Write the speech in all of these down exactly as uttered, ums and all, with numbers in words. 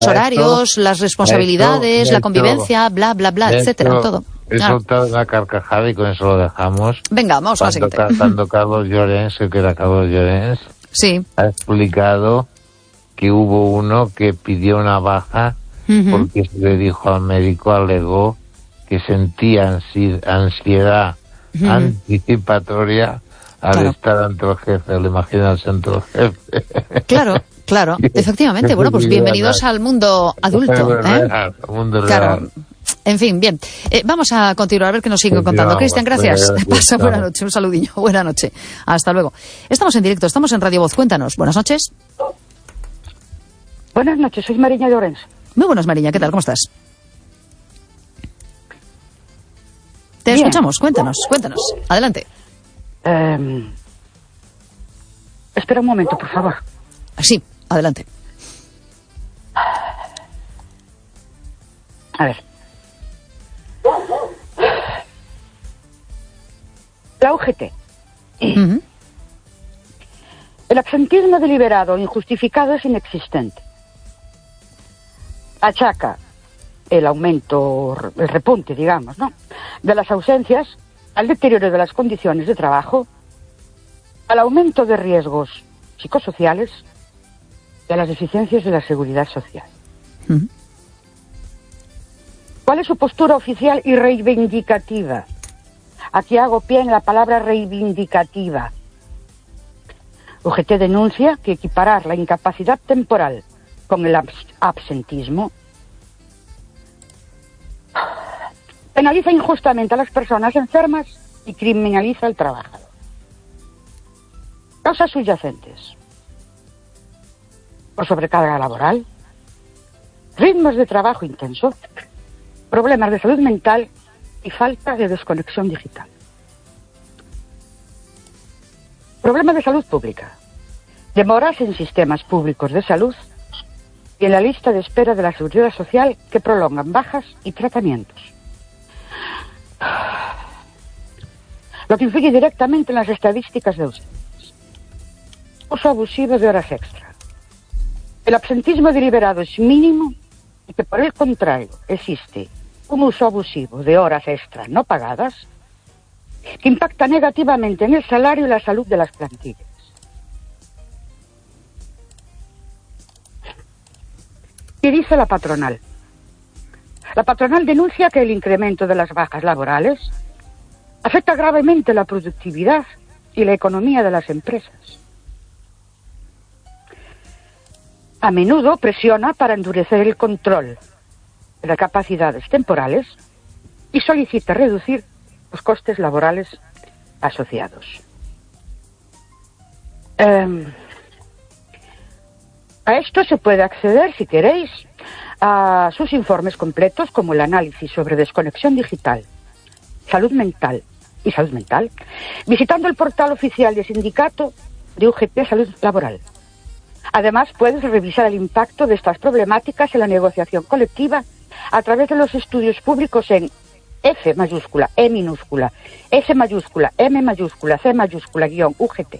horarios, las responsabilidades, esto, la convivencia, esto, bla, bla, bla, etcétera, esto, todo. He Claro. soltado una carcajada y con eso lo dejamos. Venga, vamos a la siguiente. Cuando Carlos Llorens, el que era Carlos Llorens, sí. ha explicado que hubo uno que pidió una baja uh-huh. porque se le dijo al médico, alegó que sentía ansi- ansiedad uh-huh. anticipatoria al claro. estar ante el jefe, al imaginarse ante el jefe. Claro, claro, efectivamente. Bueno, pues bienvenidos al mundo adulto. ¿eh? Real, al mundo claro. real. En fin, bien. Eh, vamos a continuar a ver qué nos siguen contando. Cristian, gracias. Venga, Pasa buena noche, un saludillo. Buena noche. Hasta luego. Estamos en directo, estamos en Radio Voz. Cuéntanos. Buenas noches. Buenas noches, soy Mariña Llorens. Muy buenas, Mariña. ¿Qué tal? ¿Cómo estás? Te Bien. escuchamos. Cuéntanos, cuéntanos. Adelante. Eh, espera un momento, por favor. Sí, adelante. A ver. La U G T. Uh-huh. El absentismo deliberado o injustificado es inexistente. Achaca el aumento, el repunte, digamos, ¿no?, de las ausencias al deterioro de las condiciones de trabajo, al aumento de riesgos psicosociales y a las deficiencias de la seguridad social. Uh-huh. ¿Cuál es su postura oficial y reivindicativa? Aquí hago pie en la palabra reivindicativa. U G T denuncia que equiparar la incapacidad temporal con el abs- absentismo penaliza injustamente a las personas enfermas y criminaliza al trabajador. Causas subyacentes: por sobrecarga laboral, ritmos de trabajo intenso, problemas de salud mental y falta de desconexión digital. Problemas de salud pública: demoras en sistemas públicos de salud y en la lista de espera de la Seguridad Social que prolongan bajas y tratamientos. Lo que influye directamente en las estadísticas de ausencias. Uso abusivo de horas extra. El absentismo deliberado es mínimo y que, por el contrario, existe un uso abusivo de horas extra no pagadas que impacta negativamente en el salario y la salud de las plantillas. ¿Qué dice la patronal? La patronal denuncia que el incremento de las bajas laborales afecta gravemente la productividad y la economía de las empresas. A menudo presiona para endurecer el control de las capacidades temporales y solicita reducir los costes laborales asociados. Eh, a esto se puede acceder, si queréis, a sus informes completos, como el análisis sobre desconexión digital, salud mental y salud mental, visitando el portal oficial de sindicato de U G T Salud Laboral. Además, puedes revisar el impacto de estas problemáticas en la negociación colectiva a través de los estudios públicos en F mayúscula, E minúscula, S mayúscula, M mayúscula, C mayúscula, guión U G T.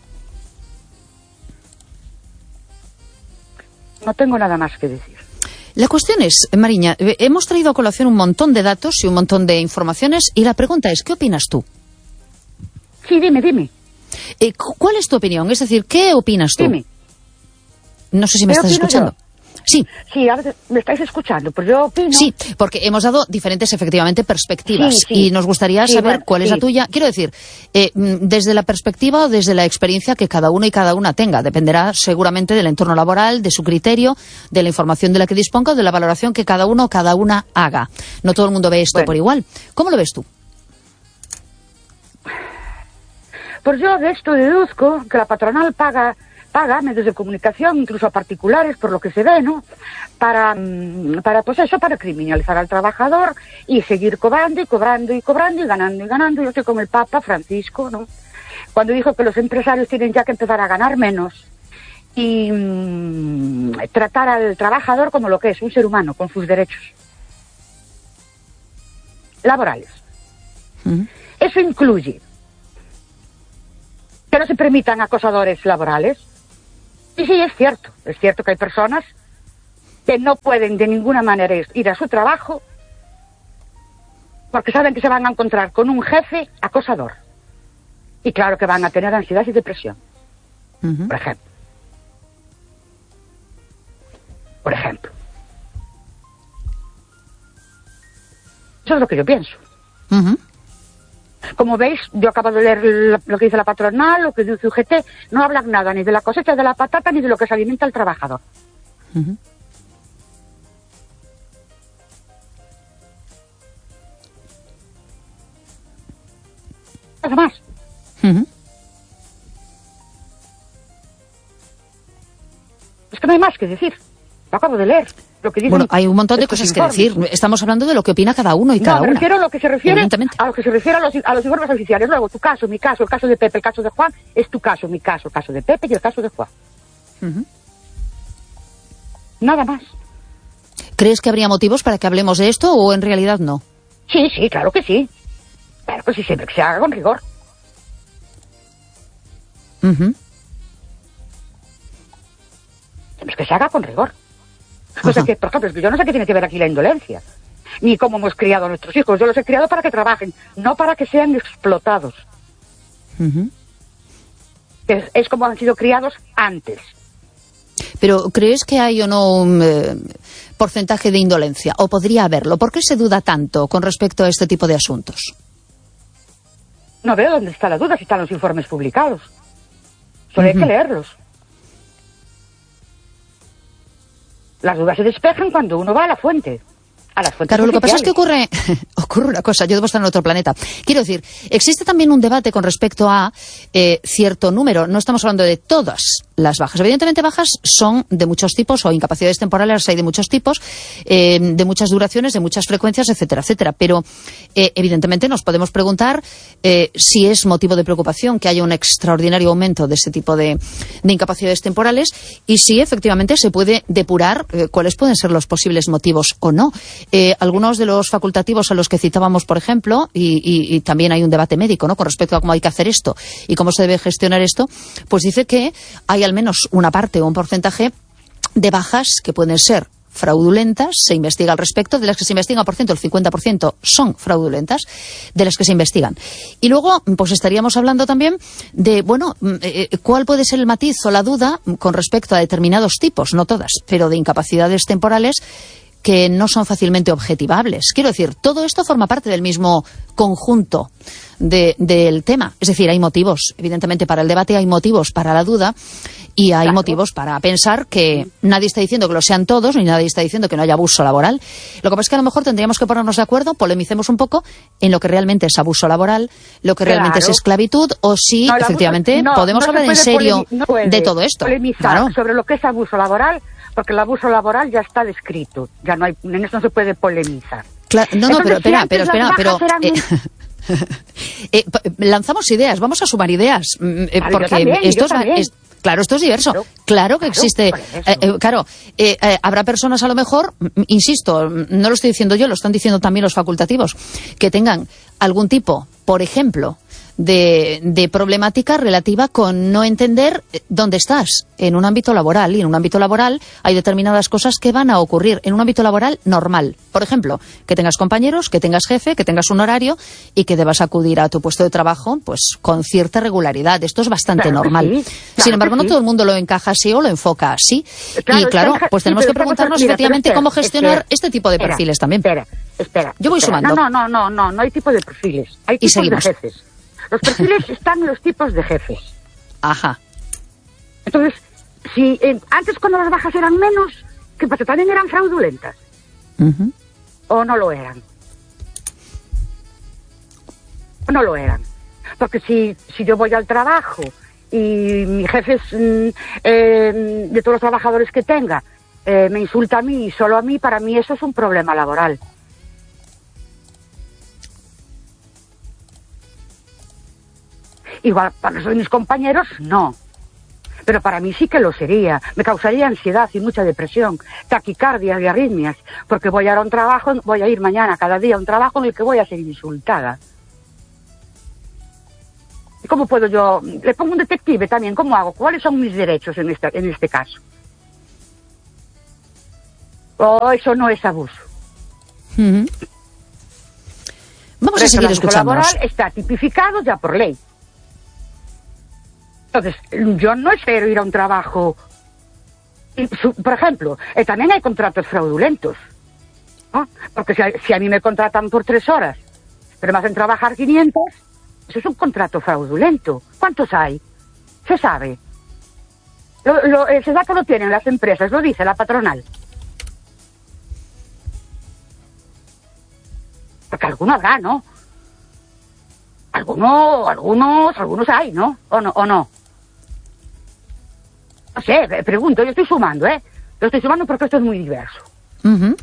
No tengo nada más que decir. La cuestión es, Mariña, hemos traído a colación un montón de datos y un montón de informaciones y la pregunta es, ¿qué opinas tú? Sí, dime, dime. Eh, ¿Cuál es tu opinión? Es decir, ¿qué opinas tú? Dime. No sé si me estás escuchando. Yo? Sí. Sí, ahora me estáis escuchando, pues yo opino... Sí, porque hemos dado diferentes, efectivamente, perspectivas sí, sí. y nos gustaría sí, saber bueno, cuál sí. es la tuya. Quiero decir, eh, desde la perspectiva o desde la experiencia que cada uno y cada una tenga. Dependerá seguramente del entorno laboral, de su criterio, de la información de la que disponga o de la valoración que cada uno o cada una haga. No todo el mundo ve esto Bueno. por igual. ¿Cómo lo ves tú? Pues yo de esto deduzco que la patronal paga... paga medios de comunicación, incluso a particulares, por lo que se ve, ¿no? Para, para, pues eso, para criminalizar al trabajador y seguir cobrando y cobrando y cobrando y ganando y ganando. Yo estoy como el Papa Francisco, ¿no? Cuando dijo que los empresarios tienen ya que empezar a ganar menos y mmm, tratar al trabajador como lo que es, un ser humano, con sus derechos laborales. Uh-huh. Eso incluye que no se permitan acosadores laborales. Y sí, es cierto, es cierto que hay personas que no pueden de ninguna manera ir a su trabajo porque saben que se van a encontrar con un jefe acosador. Y claro que van a tener ansiedad y depresión. Uh-huh. Por ejemplo. Por ejemplo. Eso es lo que yo pienso. Uh-huh. Como veis, yo acabo de leer lo que dice la patronal, lo que dice U G T, no hablan nada ni de la cosecha de la patata ni de lo que se alimenta el trabajador. Uh-huh. Nada más. Uh-huh. Es que no hay más que decir. Lo acabo de leer. Lo que dicen, bueno, hay un montón de cosas que decir. Estamos hablando de lo que opina cada uno y no, cada me una. refiero a lo que se refiere a lo que se refiere a los, a los informes oficiales. Luego, tu caso, mi caso, el caso de Pepe, el caso de Juan, es tu caso, mi caso, el caso de Pepe y el caso de Juan. Uh-huh. Nada más. ¿Crees que habría motivos para que hablemos de esto o en realidad no? Sí, sí, claro que sí. Claro que sí, siempre que se haga con rigor. Uh-huh. Siempre que se haga con rigor. O sea que, por ejemplo, yo no sé qué tiene que ver aquí la indolencia, ni cómo hemos criado a nuestros hijos. Yo los he criado para que trabajen, no para que sean explotados. Uh-huh. Es, es como han sido criados antes. Pero, ¿crees que hay o no un eh, porcentaje de indolencia? ¿O podría haberlo? ¿Por qué se duda tanto con respecto a este tipo de asuntos? No veo dónde está la duda, si están los informes publicados. Solo uh-huh. hay que leerlos. Las dudas se despejan cuando uno va a la fuente. A las fuentes claro, lo que pasa oficiales. es que ocurre, ocurre una cosa, yo debo estar en otro planeta. Quiero decir, existe también un debate con respecto a eh, cierto número. No estamos hablando de todas las bajas. Evidentemente bajas son de muchos tipos, o incapacidades temporales hay de muchos tipos, eh, de muchas duraciones, de muchas frecuencias, etcétera, etcétera. Pero eh, evidentemente nos podemos preguntar eh, si es motivo de preocupación que haya un extraordinario aumento de ese tipo de, de incapacidades temporales y si efectivamente se puede depurar eh, cuáles pueden ser los posibles motivos o no. Eh, algunos de los facultativos a los que citábamos, por ejemplo, y, y, y también hay un debate médico, ¿no?, con respecto a cómo hay que hacer esto y cómo se debe gestionar esto, pues dice que hay al menos una parte o un porcentaje de bajas que pueden ser fraudulentas, se investiga al respecto, de las que se investigan, por ciento, el cincuenta por ciento son fraudulentas, de las que se investigan. Y luego, pues estaríamos hablando también de, bueno, eh, cuál puede ser el matiz o la duda con respecto a determinados tipos, no todas, pero de incapacidades temporales que no son fácilmente objetivables. Quiero decir, todo esto forma parte del mismo conjunto de, del tema. Es decir, hay motivos, evidentemente, para el debate, hay motivos para la duda y hay claro. motivos para pensar que nadie está diciendo que lo sean todos, ni nadie está diciendo que no haya abuso laboral. Lo que pasa es que a lo mejor tendríamos que ponernos de acuerdo, polemicemos un poco en lo que realmente es abuso laboral, lo que claro. realmente es esclavitud, o si no, efectivamente abuso, no, podemos no hablar en serio no de todo esto. Polemizar claro. sobre lo que es abuso laboral, porque el abuso laboral ya está descrito, ya no hay, en eso no se puede polemizar. Claro, no, no, Entonces, pero espera, si pero espera, pero eh, eh, lanzamos ideas, vamos a sumar ideas, eh, claro, porque también, esto es, es claro, esto es diverso. Claro, claro que claro, existe. Eh, eh, claro, eh, eh, habrá personas a lo mejor, insisto, no lo estoy diciendo yo, lo están diciendo también los facultativos, que tengan algún tipo, por ejemplo, de, de problemática relativa con no entender dónde estás en un ámbito laboral. Y en un ámbito laboral hay determinadas cosas que van a ocurrir en un ámbito laboral normal. Por ejemplo, que tengas compañeros, que tengas jefe, que tengas un horario y que debas acudir a tu puesto de trabajo pues con cierta regularidad. Esto es bastante claro normal. Sí, claro Sin embargo, no sí. todo el mundo lo encaja así o lo enfoca así. Claro, y claro, espera, pues tenemos sí, que preguntarnos mira, efectivamente espera, cómo gestionar espera, este tipo de espera, perfiles también. Espera, espera. Yo voy espera. sumando. No, no, no, no, no hay tipo de perfiles. Hay tipos y seguimos. de jefes. Los perfiles están en los tipos de jefes. Ajá. Entonces, si eh, antes cuando las bajas eran menos, ¿qué pasa? ¿También eran fraudulentas? Uh-huh. ¿O no lo eran? ¿O no lo eran? Porque si, si yo voy al trabajo y mi jefe es, mm, eh, de todos los trabajadores que tenga, eh, me insulta a mí y solo a mí, para mí eso es un problema laboral. Igual para los de mis compañeros, no. Pero para mí sí que lo sería. Me causaría ansiedad y mucha depresión, taquicardia y arritmias, porque voy a ir a un trabajo, voy a ir mañana cada día a un trabajo en el que voy a ser insultada. ¿Y cómo puedo yo? Le pongo un detective también, ¿cómo hago? ¿Cuáles son mis derechos en este, en este caso? Oh, eso no es abuso. Uh-huh. Vamos por a seguir eso, escuchándonos. El abuso laboral está tipificado ya por ley. Entonces, yo no espero ir a un trabajo... Y, su, por ejemplo, eh, también hay contratos fraudulentos, ¿no? Porque si a, si a mí me contratan por tres horas, pero me hacen trabajar quinientas, eso es un contrato fraudulento. ¿Cuántos hay? Se sabe. Lo, lo, ese dato lo tienen las empresas, lo dice la patronal. Porque alguno habrá, ¿no? Algunos, algunos, algunos hay, ¿no? ¿O no? ¿O no? No sé, pregunto, yo estoy sumando, ¿eh? Lo estoy sumando porque esto es muy diverso. Uh-huh.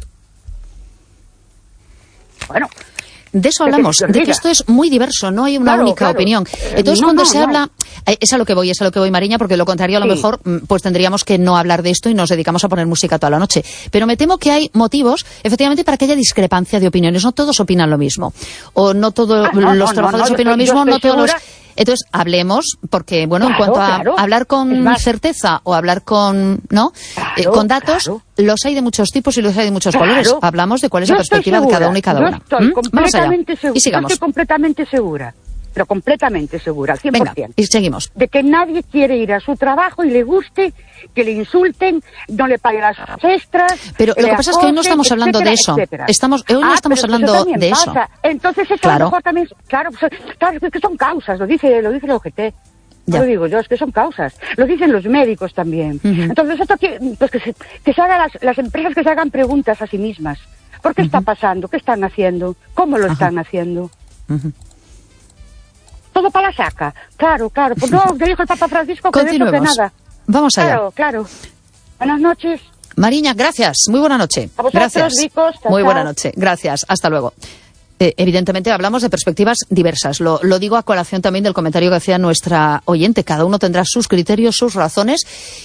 Bueno. De eso hablamos, de que, de que esto es muy diverso, no hay una claro, única claro. opinión. Entonces, no, cuando no, se no. habla... Eh, es a lo que voy, es a lo que voy, Mariña, porque de lo contrario, a lo sí. mejor, pues tendríamos que no hablar de esto y nos dedicamos a poner música toda la noche. Pero me temo que hay motivos, efectivamente, para que haya discrepancia de opiniones. No todos opinan lo mismo. O no todos ah, no, los no, trabajadores no, no, opinan yo, lo mismo, no todos segura. los... Entonces, hablemos, porque, bueno, claro, en cuanto a claro. hablar con más, certeza o hablar con, ¿no? Claro, Eh, con datos, claro. los hay de muchos tipos y los hay de muchos claro. colores. Hablamos de cuál es yo la perspectiva segura, de cada uno y cada yo una. Estoy ¿Mm? Vamos allá. segura, Y sigamos. Yo estoy completamente segura, pero completamente segura, al cien por ciento. Venga, y seguimos. De que nadie quiere ir a su trabajo y le guste, que le insulten, no le paguen las extras. Pero lo que pasa acosen, es que hoy no estamos hablando etcétera, de eso. Etcétera. Estamos, hoy no ah, estamos pero hablando eso de eso. Pasa. Entonces eso claro. a lo mejor también, claro, pues, claro, es que son causas, lo dice, lo dice el O G T. No lo digo yo, es que son causas. Lo dicen los médicos también. Uh-huh. Entonces, esto que, pues que se, que se hagan las, las empresas que se hagan preguntas a sí mismas. ¿Por qué uh-huh. está pasando? ¿Qué están haciendo? ¿Cómo lo uh-huh. están haciendo? Uh-huh. Todo para la saca. Claro, claro. Pues no, que dijo el Papa Francisco que de eso de nada. Vamos allá. Claro, claro. Buenas noches. Mariña, gracias. Muy buena noche. A vosotros, gracias. ricos. Chao, Muy chao. buena noche. Gracias. Hasta luego. Eh, evidentemente hablamos de perspectivas diversas. Lo, lo digo a colación también del comentario que hacía nuestra oyente. Cada uno tendrá sus criterios, sus razones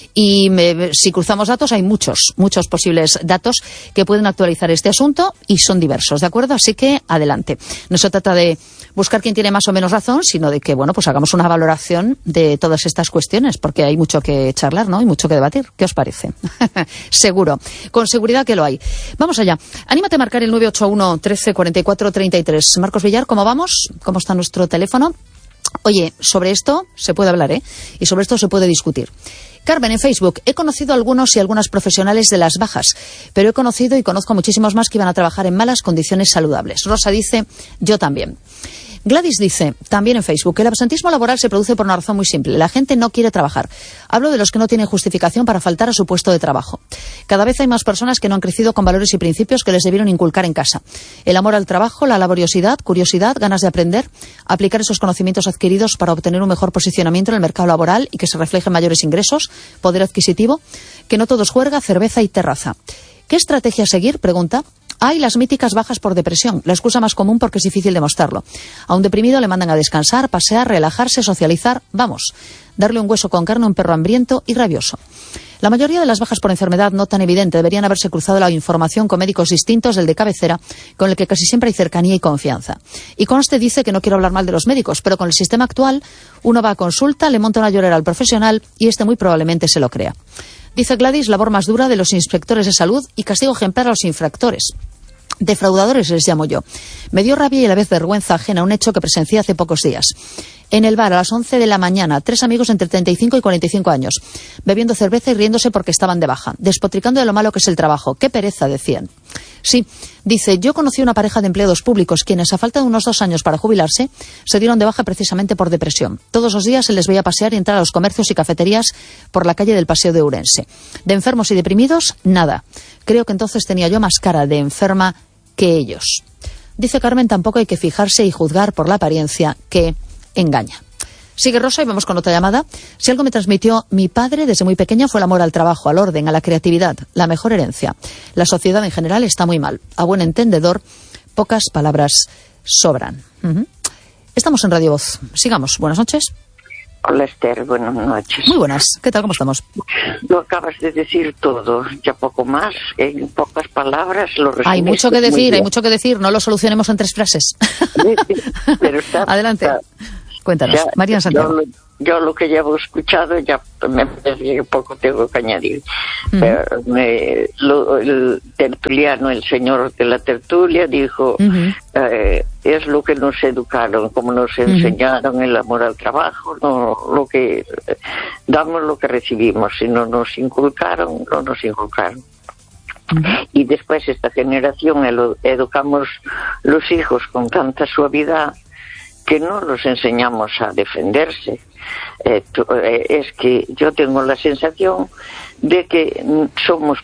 y me, si cruzamos datos hay muchos, muchos posibles datos que pueden actualizar este asunto y son diversos, ¿de acuerdo? Así que adelante. No se trata de buscar quién tiene más o menos razón, sino de que, bueno, pues hagamos una valoración de todas estas cuestiones, porque hay mucho que charlar, ¿no? Y mucho que debatir. ¿Qué os parece? Seguro. Con seguridad que lo hay. Vamos allá. Anímate a marcar el nueve ocho uno, trece, cuarenta y cuatro, treinta y tres. Marcos Villar, ¿cómo vamos? ¿Cómo está nuestro teléfono? Oye, sobre esto se puede hablar, ¿eh? Y sobre esto se puede discutir. Carmen, en Facebook, he conocido a algunos y algunas profesionales de las bajas, pero he conocido y conozco a muchísimos más que iban a trabajar en malas condiciones saludables. Rosa dice, yo también. Gladys dice, también en Facebook, que el absentismo laboral se produce por una razón muy simple. La gente no quiere trabajar. Hablo de los que no tienen justificación para faltar a su puesto de trabajo. Cada vez hay más personas que no han crecido con valores y principios que les debieron inculcar en casa. El amor al trabajo, la laboriosidad, curiosidad, ganas de aprender, aplicar esos conocimientos adquiridos para obtener un mejor posicionamiento en el mercado laboral y que se reflejen mayores ingresos, poder adquisitivo, que no todo es juerga, cerveza y terraza. ¿Qué estrategia seguir? Pregunta. Hay las míticas bajas por depresión, la excusa más común porque es difícil demostrarlo. A un deprimido le mandan a descansar, pasear, relajarse, socializar, vamos, darle un hueso con carne a un perro hambriento y rabioso. La mayoría de las bajas por enfermedad no tan evidente deberían haberse cruzado la información con médicos distintos del de cabecera, con el que casi siempre hay cercanía y confianza. Y conste dice que no quiero hablar mal de los médicos, pero con el sistema actual uno va a consulta, le monta una llorera al profesional y este muy probablemente se lo crea. Dice Gladys, labor más dura de los inspectores de salud y castigo ejemplar a los infractores. Defraudadores les llamo yo. Me dio rabia y a la vez vergüenza ajena un hecho que presencié hace pocos días. En el bar, a las once de la mañana, tres amigos entre treinta y cinco y cuarenta y cinco años, bebiendo cerveza y riéndose porque estaban de baja, despotricando de lo malo que es el trabajo. ¡Qué pereza!, decían. Sí, dice, yo conocí una pareja de empleados públicos quienes, a falta de unos dos años para jubilarse, se dieron de baja precisamente por depresión. Todos los días se les veía pasear y entrar a los comercios y cafeterías por la calle del Paseo de Ourense. De enfermos y deprimidos, nada. Creo que entonces tenía yo más cara de enferma que ellos. Dice Carmen, tampoco hay que fijarse y juzgar por la apariencia que engaña. Sigue Rosa y vamos con otra llamada. Si algo me transmitió mi padre desde muy pequeña fue el amor al trabajo, al orden, a la creatividad, la mejor herencia. La sociedad en general está muy mal. A buen entendedor, pocas palabras sobran. Uh-huh. Estamos en Radio Voz. Sigamos. Buenas noches. Hola, Esther. Buenas noches. Muy buenas. ¿Qué tal? ¿Cómo estamos? Lo acabas de decir todo. Ya poco más. En pocas palabras lo resumiste. Hay mucho que decir, hay mucho que decir. No lo solucionemos en tres frases. Sí, sí, pero está, Adelante. Está, Cuéntanos. ya, Mariana Santiago. Lo, yo lo que llevo escuchado ya me parece que poco tengo que añadir. Uh-huh. eh, me, lo, el tertuliano, el señor de la tertulia dijo, uh-huh. eh, es lo que nos educaron, como nos uh-huh. enseñaron el amor al trabajo, no lo que damos, lo que recibimos. Si no nos inculcaron, no nos inculcaron. Uh-huh. Y después esta generación el, educamos los hijos con tanta suavidad que no los enseñamos a defenderse. Eh, eh, es que yo tengo la sensación de que somos,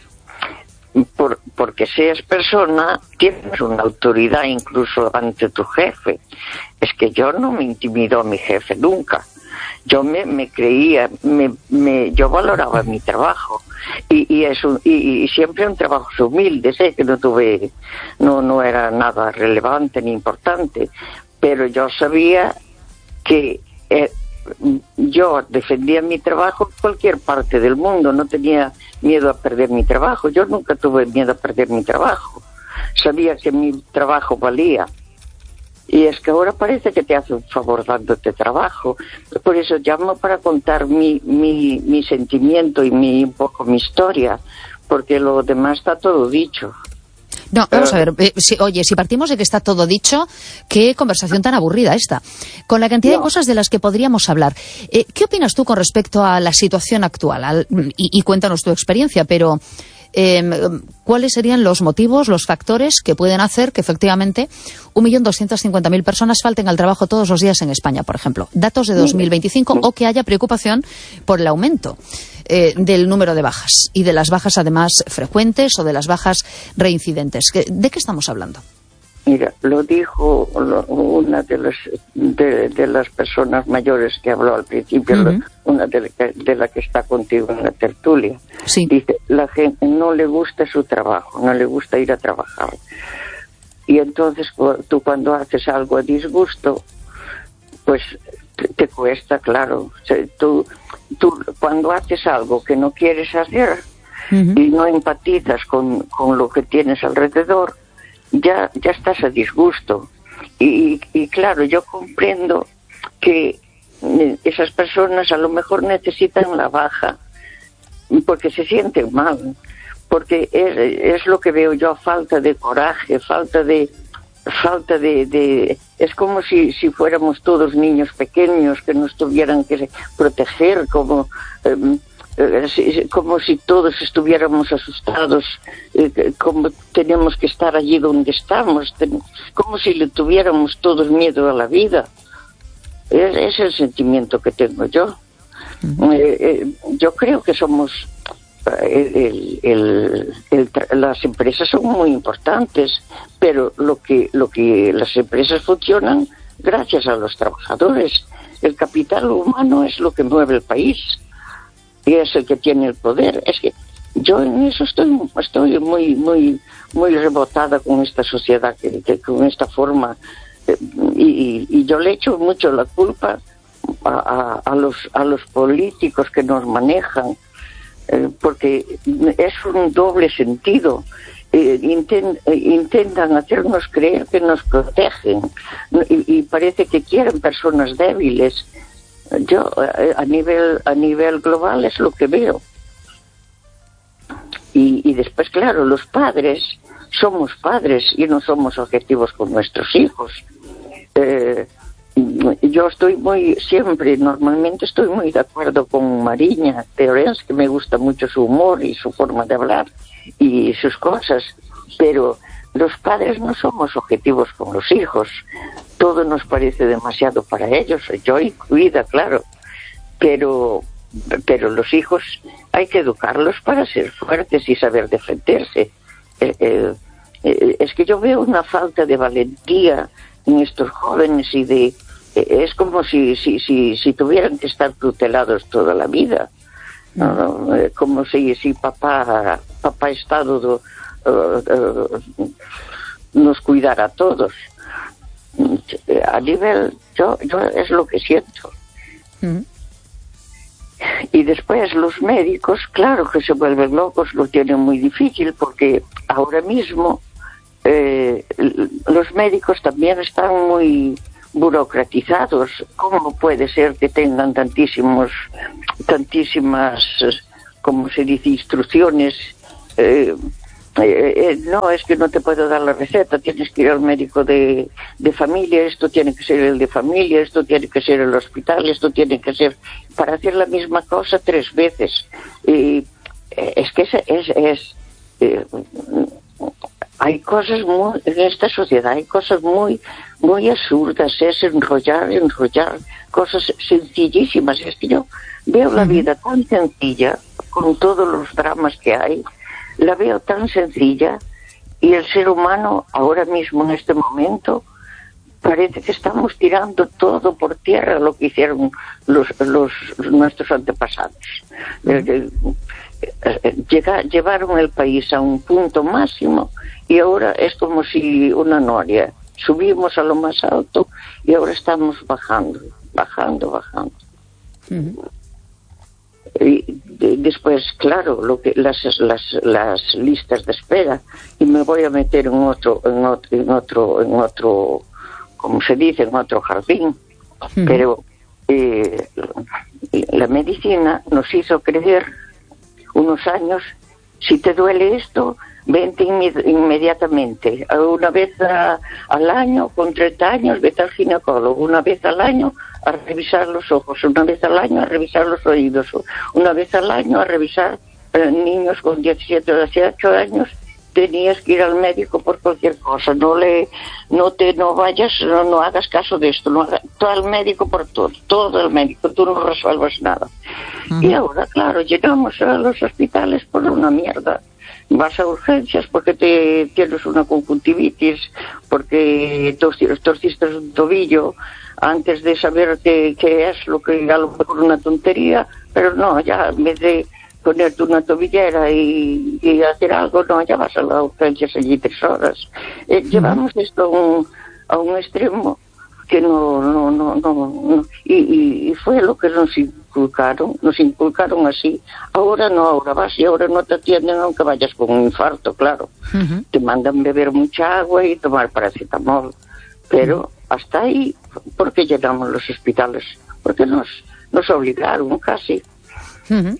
por, porque seas persona, tienes una autoridad incluso ante tu jefe. Es que yo no me intimidó a mi jefe nunca. Yo me, me creía, me, me, yo valoraba mi trabajo y, y, es un, y, y siempre un trabajo humilde, sé que no tuve, no, no era nada relevante ni importante, pero yo sabía que eh, yo defendía mi trabajo en cualquier parte del mundo, no tenía miedo a perder mi trabajo, yo nunca tuve miedo a perder mi trabajo, sabía que mi trabajo valía. Y es que ahora parece que te hace un favor dándote trabajo. Por eso llamo para contar mi, mi, mi sentimiento y mi, un poco mi historia, porque lo demás está todo dicho. No, vamos a ver, eh, si, oye, si partimos de que está todo dicho, qué conversación tan aburrida esta, con la cantidad no. de cosas de las que podríamos hablar. Eh, ¿Qué opinas tú con respecto a la situación actual? Al, y, y cuéntanos tu experiencia, pero eh, ¿cuáles serían los motivos, los factores que pueden hacer que efectivamente un millón doscientas cincuenta mil personas falten al trabajo todos los días en España, por ejemplo? Datos de dos mil veinticinco, o que haya preocupación por el aumento Eh, del número de bajas y de las bajas además frecuentes o de las bajas reincidentes. ¿De qué estamos hablando? Mira, lo dijo lo, una de las de, de las personas mayores que habló al principio, uh-huh. una de la, que, de la que está contigo en la tertulia. Sí. Dice, la gente no le gusta su trabajo, no le gusta ir a trabajar. Y entonces tú cuando haces algo a disgusto, pues te, te cuesta, claro. O sea, tú Tú, cuando haces algo que no quieres hacer uh-huh. y no empatizas con, con lo que tienes alrededor, ya, ya estás a disgusto. Y, y claro, yo comprendo que esas personas a lo mejor necesitan la baja porque se sienten mal, porque es, es lo que veo yo, falta de coraje, falta de falta de, de es como si, si fuéramos todos niños pequeños que nos tuvieran que proteger, como eh, eh, como si todos estuviéramos asustados, eh, como tenemos que estar allí donde estamos, ten, como si le tuviéramos todos miedo a la vida. Es, es el sentimiento que tengo yo. Uh-huh. eh, eh, yo creo que somos El, el, el, el, las empresas son muy importantes, pero lo que, lo que las empresas funcionan gracias a los trabajadores. El capital humano es lo que mueve el país y es el que tiene el poder. Es que yo en eso estoy, estoy muy, muy, muy rebotada con esta sociedad, que, que con esta forma, eh, y, y yo le echo mucho la culpa a, a, a los, a los políticos que nos manejan. Eh, porque es un doble sentido. Eh, intent, eh, intentan hacernos creer que nos protegen y, y parece que quieren personas débiles. Yo eh, a nivel a nivel global es lo que veo. Y, y después, claro, los padres somos padres y no somos objetivos con nuestros hijos. Eh, Yo estoy muy, siempre, normalmente estoy muy de acuerdo con Mariña Teorens, que me gusta mucho su humor y su forma de hablar y sus cosas, pero los padres no somos objetivos con los hijos, todo nos parece demasiado para ellos, yo incluida, claro, pero, pero los hijos hay que educarlos para ser fuertes y saber defenderse. Eh, eh, eh, es que yo veo una falta de valentía en estos jóvenes y de es como si si si si tuvieran que estar tutelados toda la vida, ¿no? Como si si papá papá Estado do, uh, uh, nos cuidara a todos. A nivel yo yo es lo que siento. Mm. Y después los médicos, claro que se vuelven locos, lo tienen muy difícil porque ahora mismo eh, los médicos también están muy burocratizados. ¿Cómo puede ser que tengan tantísimos, tantísimas, como se dice, instrucciones? Eh, eh, eh, no, es que no te puedo dar la receta, tienes que ir al médico de, de familia, esto tiene que ser el de familia, esto tiene que ser el hospital, esto tiene que ser... Para hacer la misma cosa tres veces. Y eh, es que es... es, es eh, hay cosas muy... En esta sociedad hay cosas muy, muy absurdas, es enrollar, enrollar, cosas sencillísimas. Es que yo veo la vida tan sencilla, con todos los dramas que hay, la veo tan sencilla, y el ser humano ahora mismo, en este momento, parece que estamos tirando todo por tierra lo que hicieron los, los nuestros antepasados. Uh-huh. Llega, llevaron el país a un punto máximo y ahora es como si una noria. Subimos a lo más alto y ahora estamos bajando, bajando, bajando. Uh-huh. Y de, después, claro, lo que las, las las listas de espera, y me voy a meter en otro en otro en otro en otro como se dice, en otro jardín. Uh-huh. Pero eh, la medicina nos hizo creer unos años, si te duele esto, vente inme- inmediatamente, una vez a, al año, con treinta años, vete al ginecólogo, una vez al año a revisar los ojos, una vez al año a revisar los oídos, una vez al año a revisar eh, niños con diecisiete o dieciocho años, tenías que ir al médico por cualquier cosa, no le, no te, no vayas, no, no hagas caso de esto, no hagas, tú al médico por todo, todo al médico, tú no resuelvas nada. Uh-huh. Y ahora, claro, llegamos a los hospitales por una mierda. Vas a urgencias porque te tienes una conjuntivitis, porque torciste un tobillo, antes de saber qué, qué es lo que a lo mejor una tontería, pero no, ya en vez de ponerte una tobillera y, y hacer algo, no, ya vas a las urgencias allí tres horas. Eh, uh-huh. Llevamos esto a un, a un extremo que no, no, no, no, no. Y, y, y fue lo que nos inculcaron, nos inculcaron así. Ahora no, ahora vas y ahora no te atienden aunque vayas con un infarto, claro. Uh-huh. Te mandan beber mucha agua y tomar paracetamol, pero uh-huh. hasta ahí, porque llenamos los hospitales, porque nos, nos obligaron casi. Uh-huh.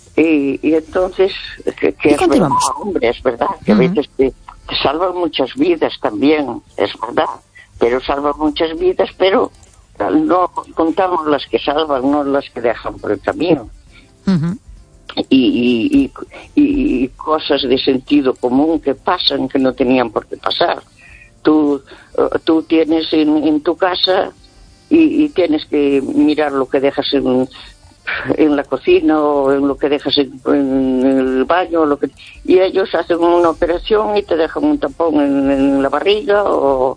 Y, y entonces, que, que ¿Y continuamos? Es hombre, es verdad, que uh-huh. a veces te, te salvan muchas vidas también, es verdad, pero salvan muchas vidas, pero no contamos las que salvan, no las que dejan por el camino. Uh-huh. Y, y, y, y cosas de sentido común que pasan que no tenían por qué pasar. Tú, tú tienes en, en tu casa y, y tienes que mirar lo que dejas en, en la cocina o en lo que dejas en, en el baño, lo que, y ellos hacen una operación y te dejan un tapón en, en la barriga o,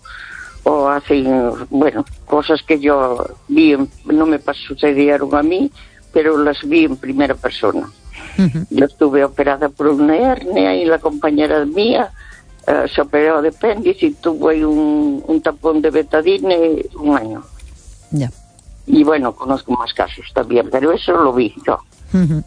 o hacen, bueno, cosas que yo vi, no me sucedieron a mí, pero las vi en primera persona. Uh-huh. Yo estuve operada por una hernia y la compañera mía uh, se operó de apéndice y tuvo ahí un, un tapón de betadine un año. Ya. Yeah. Y bueno, conozco más casos también, pero eso lo vi yo. Uh-huh.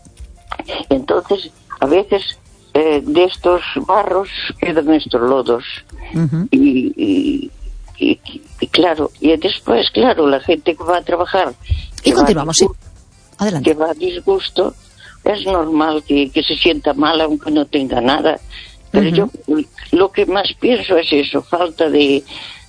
Entonces, a veces eh, de estos barros quedan estos lodos. Uh-huh. y, y, y, y claro, y después, claro, la gente que va a trabajar... Y continuamos, sí. Adelante. Que va a disgusto, es normal que, que se sienta mal aunque no tenga nada. Pero uh-huh. yo lo que más pienso es eso, falta de...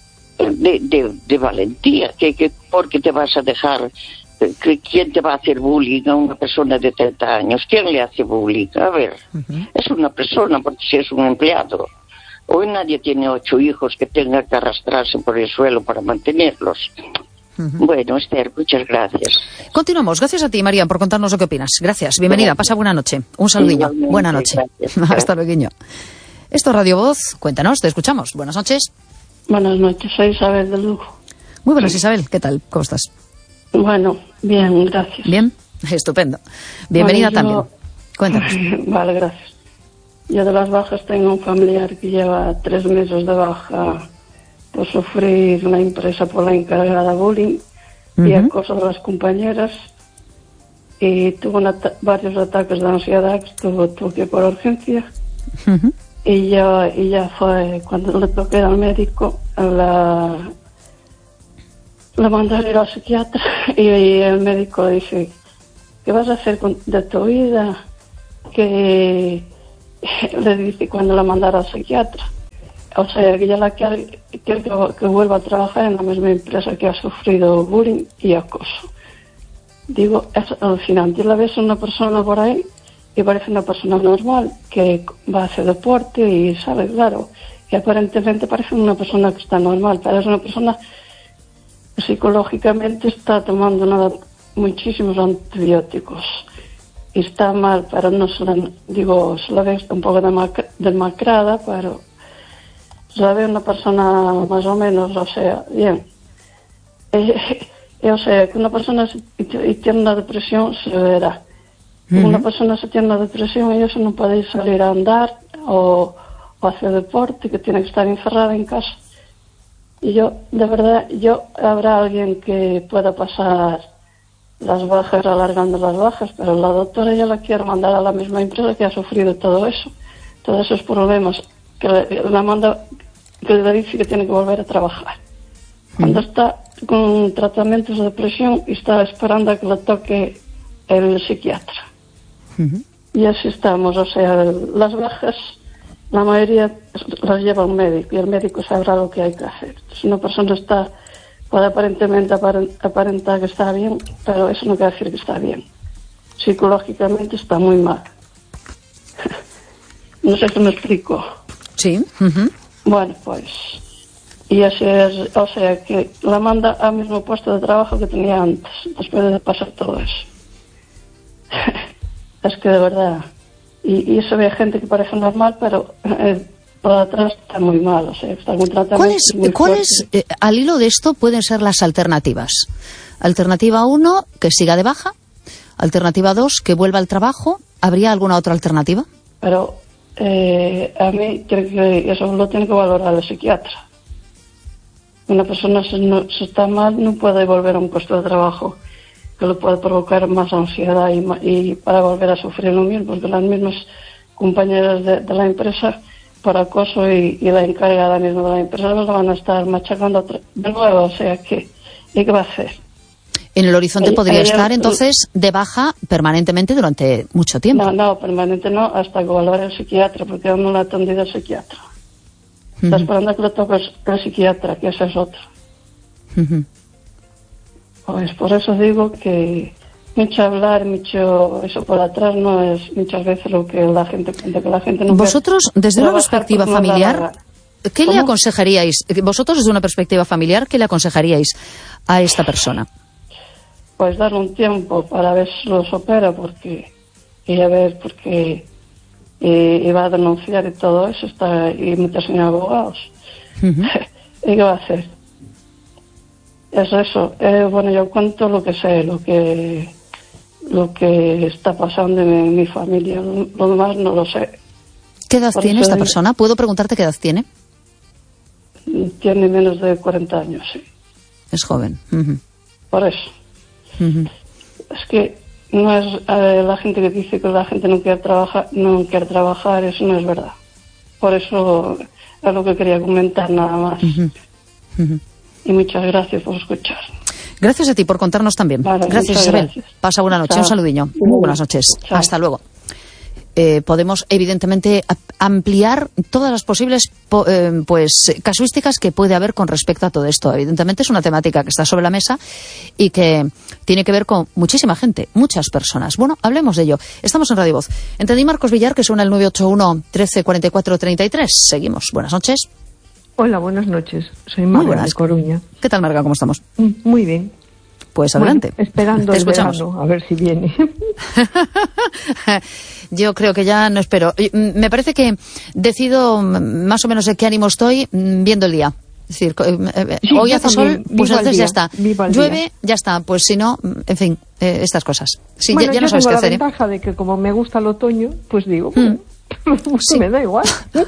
De, de, de valentía, que, que porque te vas a dejar, que, ¿quién te va a hacer bullying a una persona de treinta años? ¿Quién le hace bullying? A ver, uh-huh. es una persona, porque si es un empleado. Hoy nadie tiene ocho hijos que tenga que arrastrarse por el suelo para mantenerlos. Uh-huh. Bueno, Esther, muchas gracias. Continuamos. Gracias a ti, María, por contarnos lo que opinas. Gracias. Bienvenida. Gracias. Pasa buena noche. Un saludillo. Igualmente, buena noche. Gracias. Hasta luego. Esto es Radio Voz. Cuéntanos, te escuchamos. Buenas noches. Buenas noches, soy Isabel de Lugo. Muy buenas, Isabel, ¿qué tal? ¿Cómo estás? Bueno, bien, gracias. Bien, estupendo. Bienvenida bueno, yo... también. Cuéntanos. Vale, gracias. Yo de las bajas tengo un familiar que lleva tres meses de baja por sufrir una empresa por la encargada bullying uh-huh. y acoso de las compañeras, y tuvo at- varios ataques de ansiedad que tuvo, tuvo que ir por urgencia. Uh-huh. Y ya, y ya fue, cuando le toqué al médico, la, le mandan ir al psiquiatra y, y el médico le dice, ¿qué vas a hacer con, de tu vida? Que le dice cuando la mandara al psiquiatra. O sea, que ella la quiere, quiere que, que vuelva a trabajar en la misma empresa que ha sufrido bullying y acoso. Digo, es alucinante. La ves una persona por ahí y parece una persona normal, que va a hacer deporte y sabe, claro, que aparentemente parece una persona que está normal, pero es una persona que psicológicamente está tomando nada, muchísimos antibióticos. Y está mal, pero no se la, digo, se la ve un poco demacrada, pero se la ve una persona más o menos, o sea, bien. Eh, eh, o sea, que una persona se, y tiene una depresión severa. Uh-huh. Una persona se tiene una depresión y eso no puede salir a andar o, o hacer deporte, que tiene que estar encerrada en casa. Y yo, de verdad, yo, habrá alguien que pueda pasar las bajas, alargando las bajas, pero la doctora ya la quiere mandar a la misma empresa que ha sufrido todo eso, todos esos problemas, que le, la manda, que le dice que tiene que volver a trabajar. Cuando uh-huh. está con tratamientos de depresión y está esperando a que le toque el psiquiatra. Uh-huh. Y así estamos, o sea, las bajas, la mayoría las lleva un médico y el médico sabrá lo que hay que hacer. Si una persona está, puede aparentemente aparentar que está bien, pero eso no quiere decir que está bien. Psicológicamente está muy mal. No sé si me explico. Sí. Uh-huh. Bueno, pues, y así es, o sea, que la manda al mismo puesto de trabajo que tenía antes, después de pasar todo eso. Es que de verdad, y, y eso ve gente que parece normal, pero eh, por atrás está muy mal, o sea, está muy tratamiento. ¿Cuáles, ¿cuáles eh, al hilo de esto pueden ser las alternativas? Alternativa uno, que siga de baja. Alternativa dos, que vuelva al trabajo. ¿Habría alguna otra alternativa? Pero eh, a mí creo que eso lo tiene que valorar el psiquiatra. Una persona si, no, si está mal no puede volver a un puesto de trabajo que le puede provocar más ansiedad y, y para volver a sufrir lo mismo, porque las mismas compañeras de, de la empresa por acoso y, y la encargada misma de la empresa la van a estar machacando de nuevo, o sea que, ¿y qué va a hacer? En el horizonte ella, podría ella, estar entonces de baja permanentemente durante mucho tiempo. No, no, permanente no, hasta que valore el psiquiatra, porque aún no la ha atendido el psiquiatra. Uh-huh. Está esperando a que le toque el psiquiatra, que ese es otro. Uh-huh. Pues por eso digo que mucho hablar, mucho eso por atrás no es muchas veces lo que la gente cuenta, que la gente no. Vosotros, desde una perspectiva familiar, ¿qué ¿Cómo? le aconsejaríais? Vosotros, desde una perspectiva familiar, ¿qué le aconsejaríais a esta persona? Pues darle un tiempo para ver si lo supera, porque y a ver, porque y, y va a denunciar y todo eso, está y meterse en abogados. Uh-huh. ¿Y qué va a hacer? Es eso. Eh, bueno, yo cuento lo que sé, lo que lo que está pasando en mi familia. Lo demás no lo sé. ¿Qué edad Por tiene eso esta digo, persona? ¿Puedo preguntarte qué edad tiene? Tiene menos de cuarenta años, sí. Es joven. Uh-huh. Por eso. Uh-huh. Es que no es eh, la gente que dice que la gente no quiere trabajar, no quiere trabajar, eso no es verdad. Por eso es lo que quería comentar nada más. Uh-huh. Uh-huh. Y muchas gracias por escuchar. Gracias a ti por contarnos también. Vale, gracias, Isabel. Gracias. Pasa buena noche. Chao. Un saludiño. Muy buenas noches. Chao. Hasta luego. Eh, podemos, evidentemente, ampliar todas las posibles po eh, pues casuísticas que puede haber con respecto a todo esto. Evidentemente es una temática que está sobre la mesa y que tiene que ver con muchísima gente, muchas personas. Bueno, hablemos de ello. Estamos en Radio Voz. Entendí Marcos Villar, que suena el nueve ocho uno, trece, cuarenta y cuatro, treinta y tres. Seguimos. Buenas noches. Hola, buenas noches. Soy Marga de Coruña. ¿Qué tal, Marga? ¿Cómo estamos? Muy bien. Pues adelante. Bueno, esperando Te escuchamos. El verano, a ver si viene. Yo creo que ya no espero. Me parece que decido más o menos en qué ánimo estoy viendo el día. Es decir, sí, hoy hace sol, pues entonces ya está. Llueve, día. Ya está. Pues si no, en fin, eh, estas cosas. Sí, bueno, ya, ya yo no sabes tengo qué la hacer. Ventaja ¿eh? de que como me gusta el otoño, pues digo, mm. pues sí. Me da igual.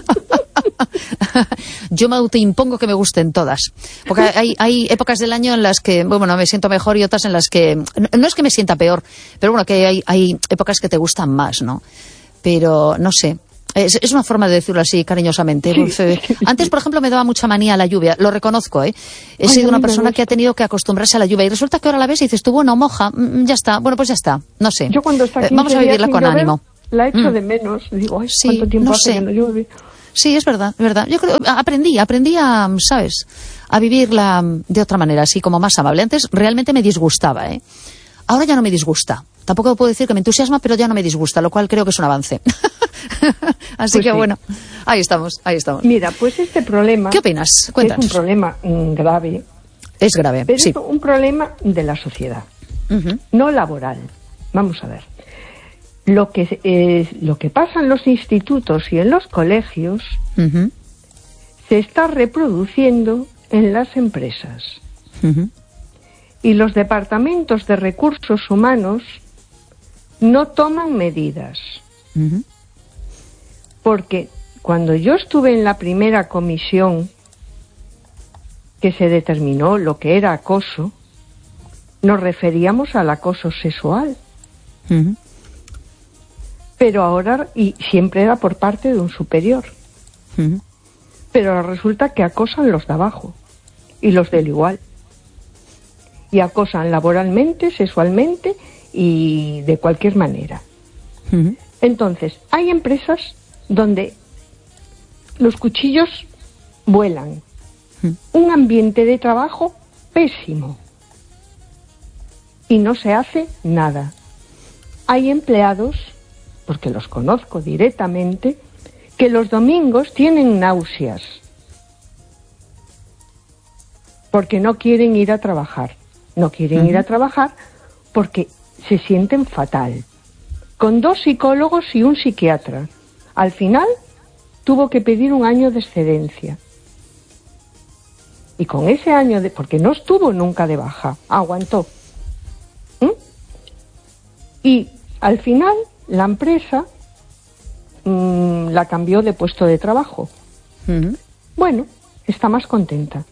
Yo me autoimpongo que me gusten todas. Porque hay, hay épocas del año en las que, bueno, me siento mejor y otras en las que, no, no es que me sienta peor, pero bueno, que hay, hay épocas que te gustan más, ¿no? Pero, no sé, Es, es una forma de decirlo así, cariñosamente. Sí, sí, sí. Antes, por ejemplo, me daba mucha manía la lluvia. Lo reconozco, ¿eh? He Ay, sido una a mí me persona que ha gusta. tenido que acostumbrarse a la lluvia. Y resulta que ahora la ves y dices tú, bueno, moja, mm, ya está. Bueno, pues ya está. No sé. Yo cuando está Eh, quince Vamos a días vivirla sin con llover, ánimo. la echo Mm. de menos. Digo, ay, Sí, ¿cuánto tiempo no hace sé. que no llueve? Sí, es verdad, es verdad. Yo creo, aprendí, aprendí a, ¿sabes? A vivirla de otra manera, así como más amable. Antes realmente me disgustaba, ¿eh? Ahora ya no me disgusta. Tampoco puedo decir que me entusiasma, pero ya no me disgusta, lo cual creo que es un avance. Así Pues que sí. bueno, ahí estamos, ahí estamos. Mira, pues este problema... ¿Qué opinas? que Cuéntanos. es un problema mm, grave, Es grave, pero sí. es un problema de la sociedad, Ujú. no laboral. Vamos a ver. Lo que, eh, lo que pasa en los institutos y en los colegios Ujú. se está reproduciendo en las empresas. Ujú. Y los departamentos de recursos humanos no toman medidas. Ujú. Porque cuando yo estuve en la primera comisión que se determinó lo que era acoso, nos referíamos al acoso sexual. Ujú. Pero ahora, y siempre era por parte de un superior, Ujú. pero ahora resulta que acosan los de abajo y los del igual. Y acosan laboralmente, sexualmente y de cualquier manera. Ujú. Entonces, hay empresas donde los cuchillos vuelan. Un ambiente de trabajo pésimo. Y no se hace nada. Hay empleados, porque los conozco directamente, que los domingos tienen náuseas. Porque no quieren ir a trabajar. No quieren Uh-huh. ir a trabajar porque se sienten fatal. Con dos psicólogos y un psiquiatra. Al final tuvo que pedir un año de excedencia. Y con ese año de... porque no estuvo nunca de baja, aguantó. ¿Mm? Y al final la empresa mmm, la cambió de puesto de trabajo. Ujú. Bueno, está más contenta.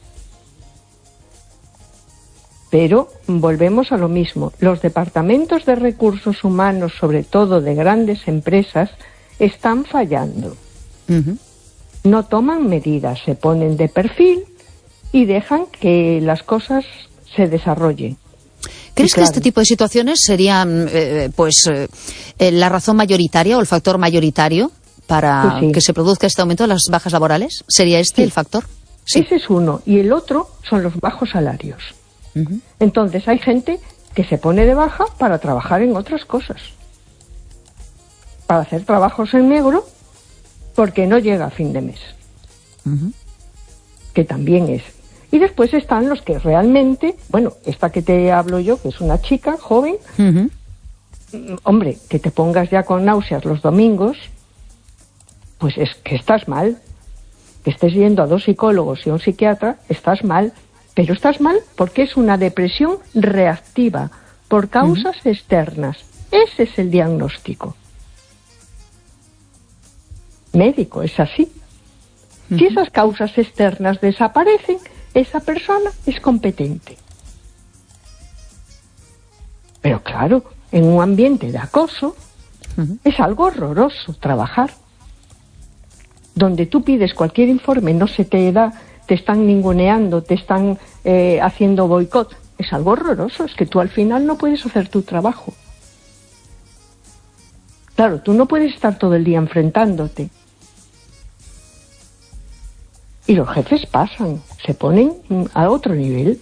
Pero volvemos a lo mismo. Los departamentos de recursos humanos, sobre todo de grandes empresas, están fallando. Ujú. No toman medidas, se ponen de perfil y dejan que las cosas se desarrollen. ¿Crees Y que claro, este tipo de situaciones serían eh, pues eh, eh, la razón mayoritaria o el factor mayoritario para Pues sí. que se produzca este aumento de las bajas laborales? ¿Sería este Sí. el factor? Sí. ese es uno. Y el otro son los bajos salarios. Ujú. Entonces hay gente que se pone de baja para trabajar en otras cosas. Para hacer trabajos en negro porque no llega a fin de mes. Ujú. Que también es. Y después están los que realmente, bueno, esta que te hablo yo, que es una chica joven, Ujú. mm, hombre, que te pongas ya con náuseas los domingos, pues es que estás mal. Que estés yendo a dos psicólogos y a un psiquiatra, estás mal. Pero estás mal porque es una depresión reactiva por causas uh-huh. externas. Ese es el diagnóstico. Médico, es así. Uh-huh. Si esas causas externas desaparecen, esa persona es competente. Pero claro, en un ambiente de acoso, uh-huh. es algo horroroso trabajar. Donde tú pides cualquier informe, no se te da, te están ninguneando, te están eh, haciendo boicot. Es algo horroroso, es que tú al final no puedes hacer tu trabajo. Claro, tú no puedes estar todo el día enfrentándote. Y los jefes pasan, se ponen a otro nivel.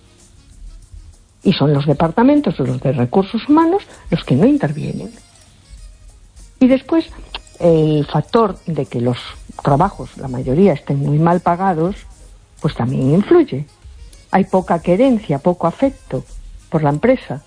Y son los departamentos, los de recursos humanos, los que no intervienen. Y después, el factor de que los trabajos, la mayoría, estén muy mal pagados, pues también influye. Hay poca querencia, poco afecto por la empresa.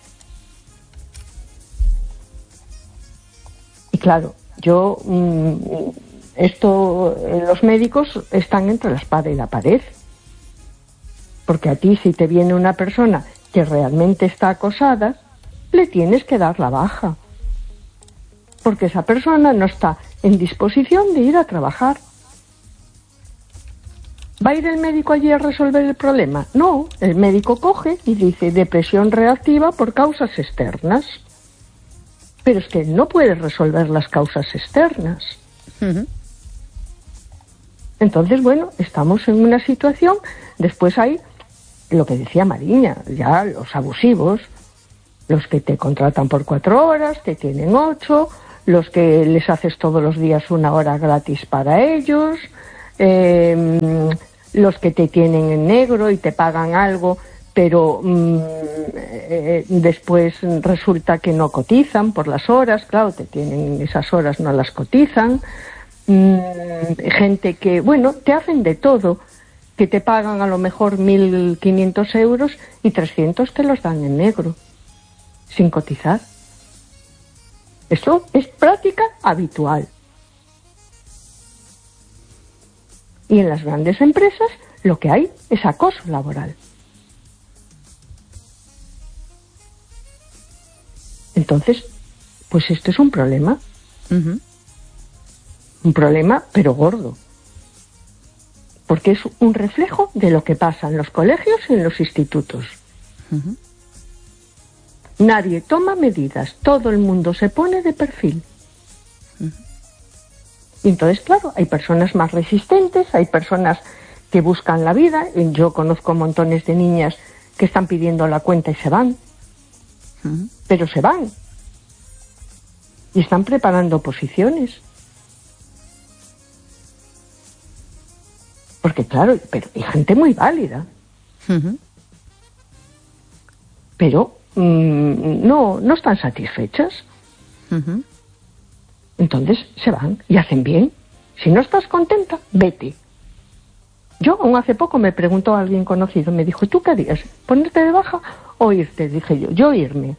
Y claro, yo, mmm, esto, los médicos están entre la espada y la pared. Porque a ti, si te viene una persona que realmente está acosada, le tienes que dar la baja. Porque esa persona no está en disposición de ir a trabajar. ¿Va a ir el médico allí a resolver el problema? No, el médico coge y dice depresión reactiva por causas externas. Pero es que no puede resolver las causas externas. Uh-huh. Entonces, bueno, estamos en una situación, después hay lo que decía Mariña, ya los abusivos, los que te contratan por cuatro horas, te tienen ocho, los que les haces todos los días una hora gratis para ellos, eh, los que te tienen en negro y te pagan algo, pero mm, eh, después resulta que no cotizan por las horas, claro, te tienen esas horas, no las cotizan, mm, gente que, bueno, te hacen de todo, que te pagan a lo mejor mil quinientos euros y trescientos te los dan en negro, sin cotizar. Eso es práctica habitual. Y en las grandes empresas lo que hay es acoso laboral. Entonces, pues esto es un problema. Uh-huh. Un problema, pero gordo. Porque es un reflejo de lo que pasa en los colegios y en los institutos. Uh-huh. Nadie toma medidas, todo el mundo se pone de perfil. Uh-huh. Y entonces, claro, hay personas más resistentes, hay personas que buscan la vida. Yo conozco montones de niñas que están pidiendo la cuenta y se van. Uh-huh. Pero se van. Y están preparando oposiciones. Porque claro, pero hay gente muy válida. Uh-huh. Pero mmm, no, no están satisfechas. Uh-huh. Entonces se van y hacen bien. Si no estás contenta, vete. Yo aún hace poco me preguntó a alguien conocido, me dijo, ¿tú qué harías? ¿Ponerte de baja o irte? Dije yo, yo irme.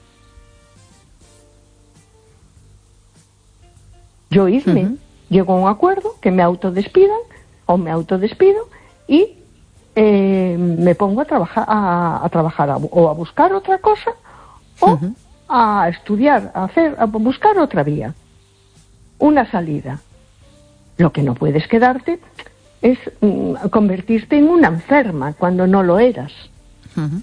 Yo irme. Uh-huh. Llego a un acuerdo que me autodespidan o me autodespido y eh, me pongo a trabajar, a, a trabajar a, o a buscar otra cosa o uh-huh. a estudiar, a hacer, a buscar otra vía, una salida. Lo que no puedes quedarte es mm, convertirte en una enferma cuando no lo eras. Uh-huh.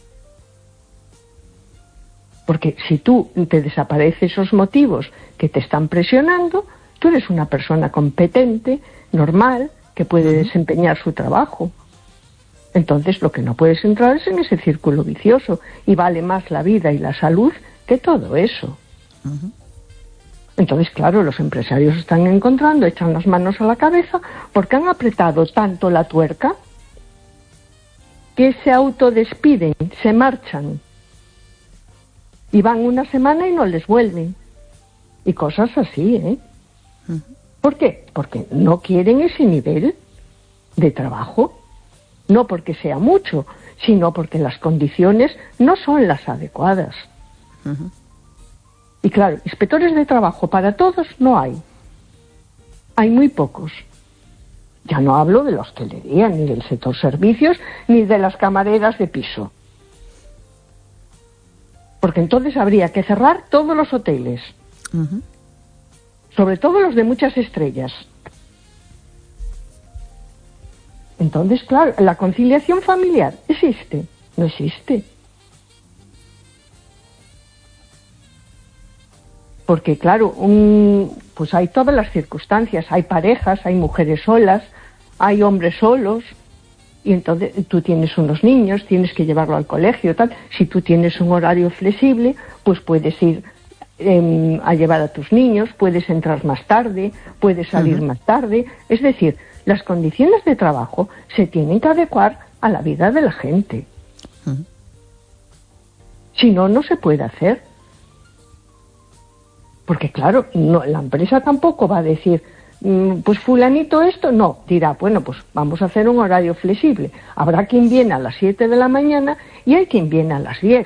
Porque si tú te desaparecen esos motivos que te están presionando, tú eres una persona competente, normal, que puede desempeñar su trabajo. Entonces lo que no puedes entrar es en ese círculo vicioso, y vale más la vida y la salud que todo eso. Uh-huh. Entonces, claro, los empresarios están encontrando, echan las manos a la cabeza, porque han apretado tanto la tuerca que se autodespiden, se marchan, y van una semana y no les vuelven. Y cosas así, ¿eh? Uh-huh. ¿Por qué? Porque no quieren ese nivel de trabajo, no porque sea mucho, sino porque las condiciones no son las adecuadas. Uh-huh. Y claro, inspectores de trabajo para todos no hay. Hay muy pocos. Ya no hablo de la hostelería, ni del sector servicios, ni de las camareras de piso. Porque entonces habría que cerrar todos los hoteles. Uh-huh. Sobre todo los de muchas estrellas. Entonces, claro, la conciliación familiar existe, no existe. Porque, claro, un, pues hay todas las circunstancias, hay parejas, hay mujeres solas, hay hombres solos, y entonces tú tienes unos niños, tienes que llevarlo al colegio, tal. Si tú tienes un horario flexible, pues puedes ir Eh, a llevar a tus niños, puedes entrar más tarde, puedes salir uh-huh. más tarde. Es decir, las condiciones de trabajo se tienen que adecuar a la vida de la gente. Uh-huh. Si no, no se puede hacer. Porque claro, no, la empresa tampoco va a decir, mm, pues fulanito esto, no, dirá, bueno, pues vamos a hacer un horario flexible. Habrá quien viene a las siete de la mañana y hay quien viene a las diez.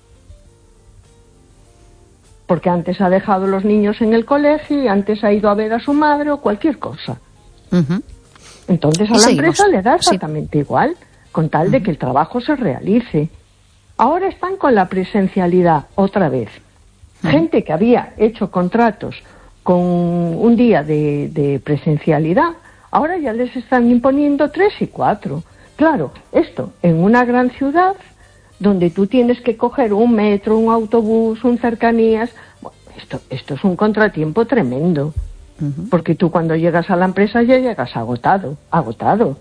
Porque antes ha dejado los niños en el colegio y antes ha ido a ver a su madre o cualquier cosa. Uh-huh. Entonces a la seguimos. Empresa le da exactamente sí. igual, con tal uh-huh. de que el trabajo se realice. Ahora están con la presencialidad otra vez. Uh-huh. Gente que había hecho contratos con un día de, de presencialidad, ahora ya les están imponiendo tres y cuatro. Claro, esto en una gran ciudad donde tú tienes que coger un metro, un autobús, un cercanías. Bueno, esto, esto es un contratiempo tremendo. Uh-huh. Porque tú cuando llegas a la empresa ya llegas agotado, agotado.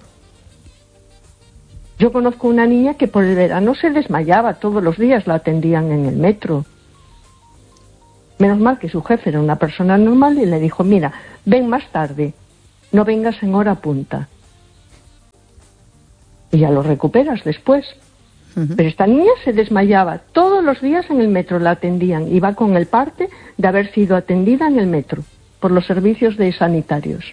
Yo conozco una niña que por el verano se desmayaba, todos los días la atendían en el metro. Menos mal que su jefe era una persona normal y le dijo, mira, ven más tarde, no vengas en hora punta. Y ya lo recuperas después. Uh-huh. Pero esta niña se desmayaba todos los días en el metro, la atendían, iba con el parte de haber sido atendida en el metro por los servicios de sanitarios.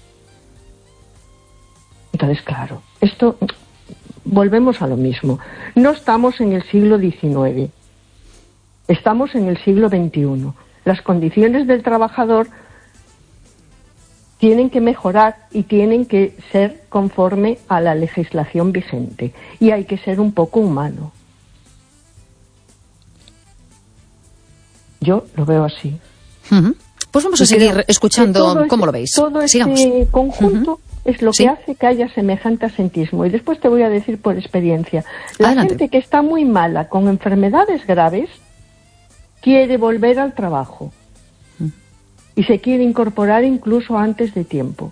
Entonces, claro, esto, volvemos a lo mismo. No estamos en el siglo diecinueve, estamos en el siglo veintiuno. Las condiciones del trabajador tienen que mejorar y tienen que ser conforme a la legislación vigente. Y hay que ser un poco humano. Yo lo veo así. Uh-huh. Pues vamos a seguir escuchando cómo este, lo veis. Todo Sigamos. Este conjunto uh-huh. es lo ¿Sí? que hace que haya semejante asentismo. Y después te voy a decir por experiencia. La Adelante. gente que está muy mala, con enfermedades graves, quiere volver al trabajo. Y se quiere incorporar incluso antes de tiempo.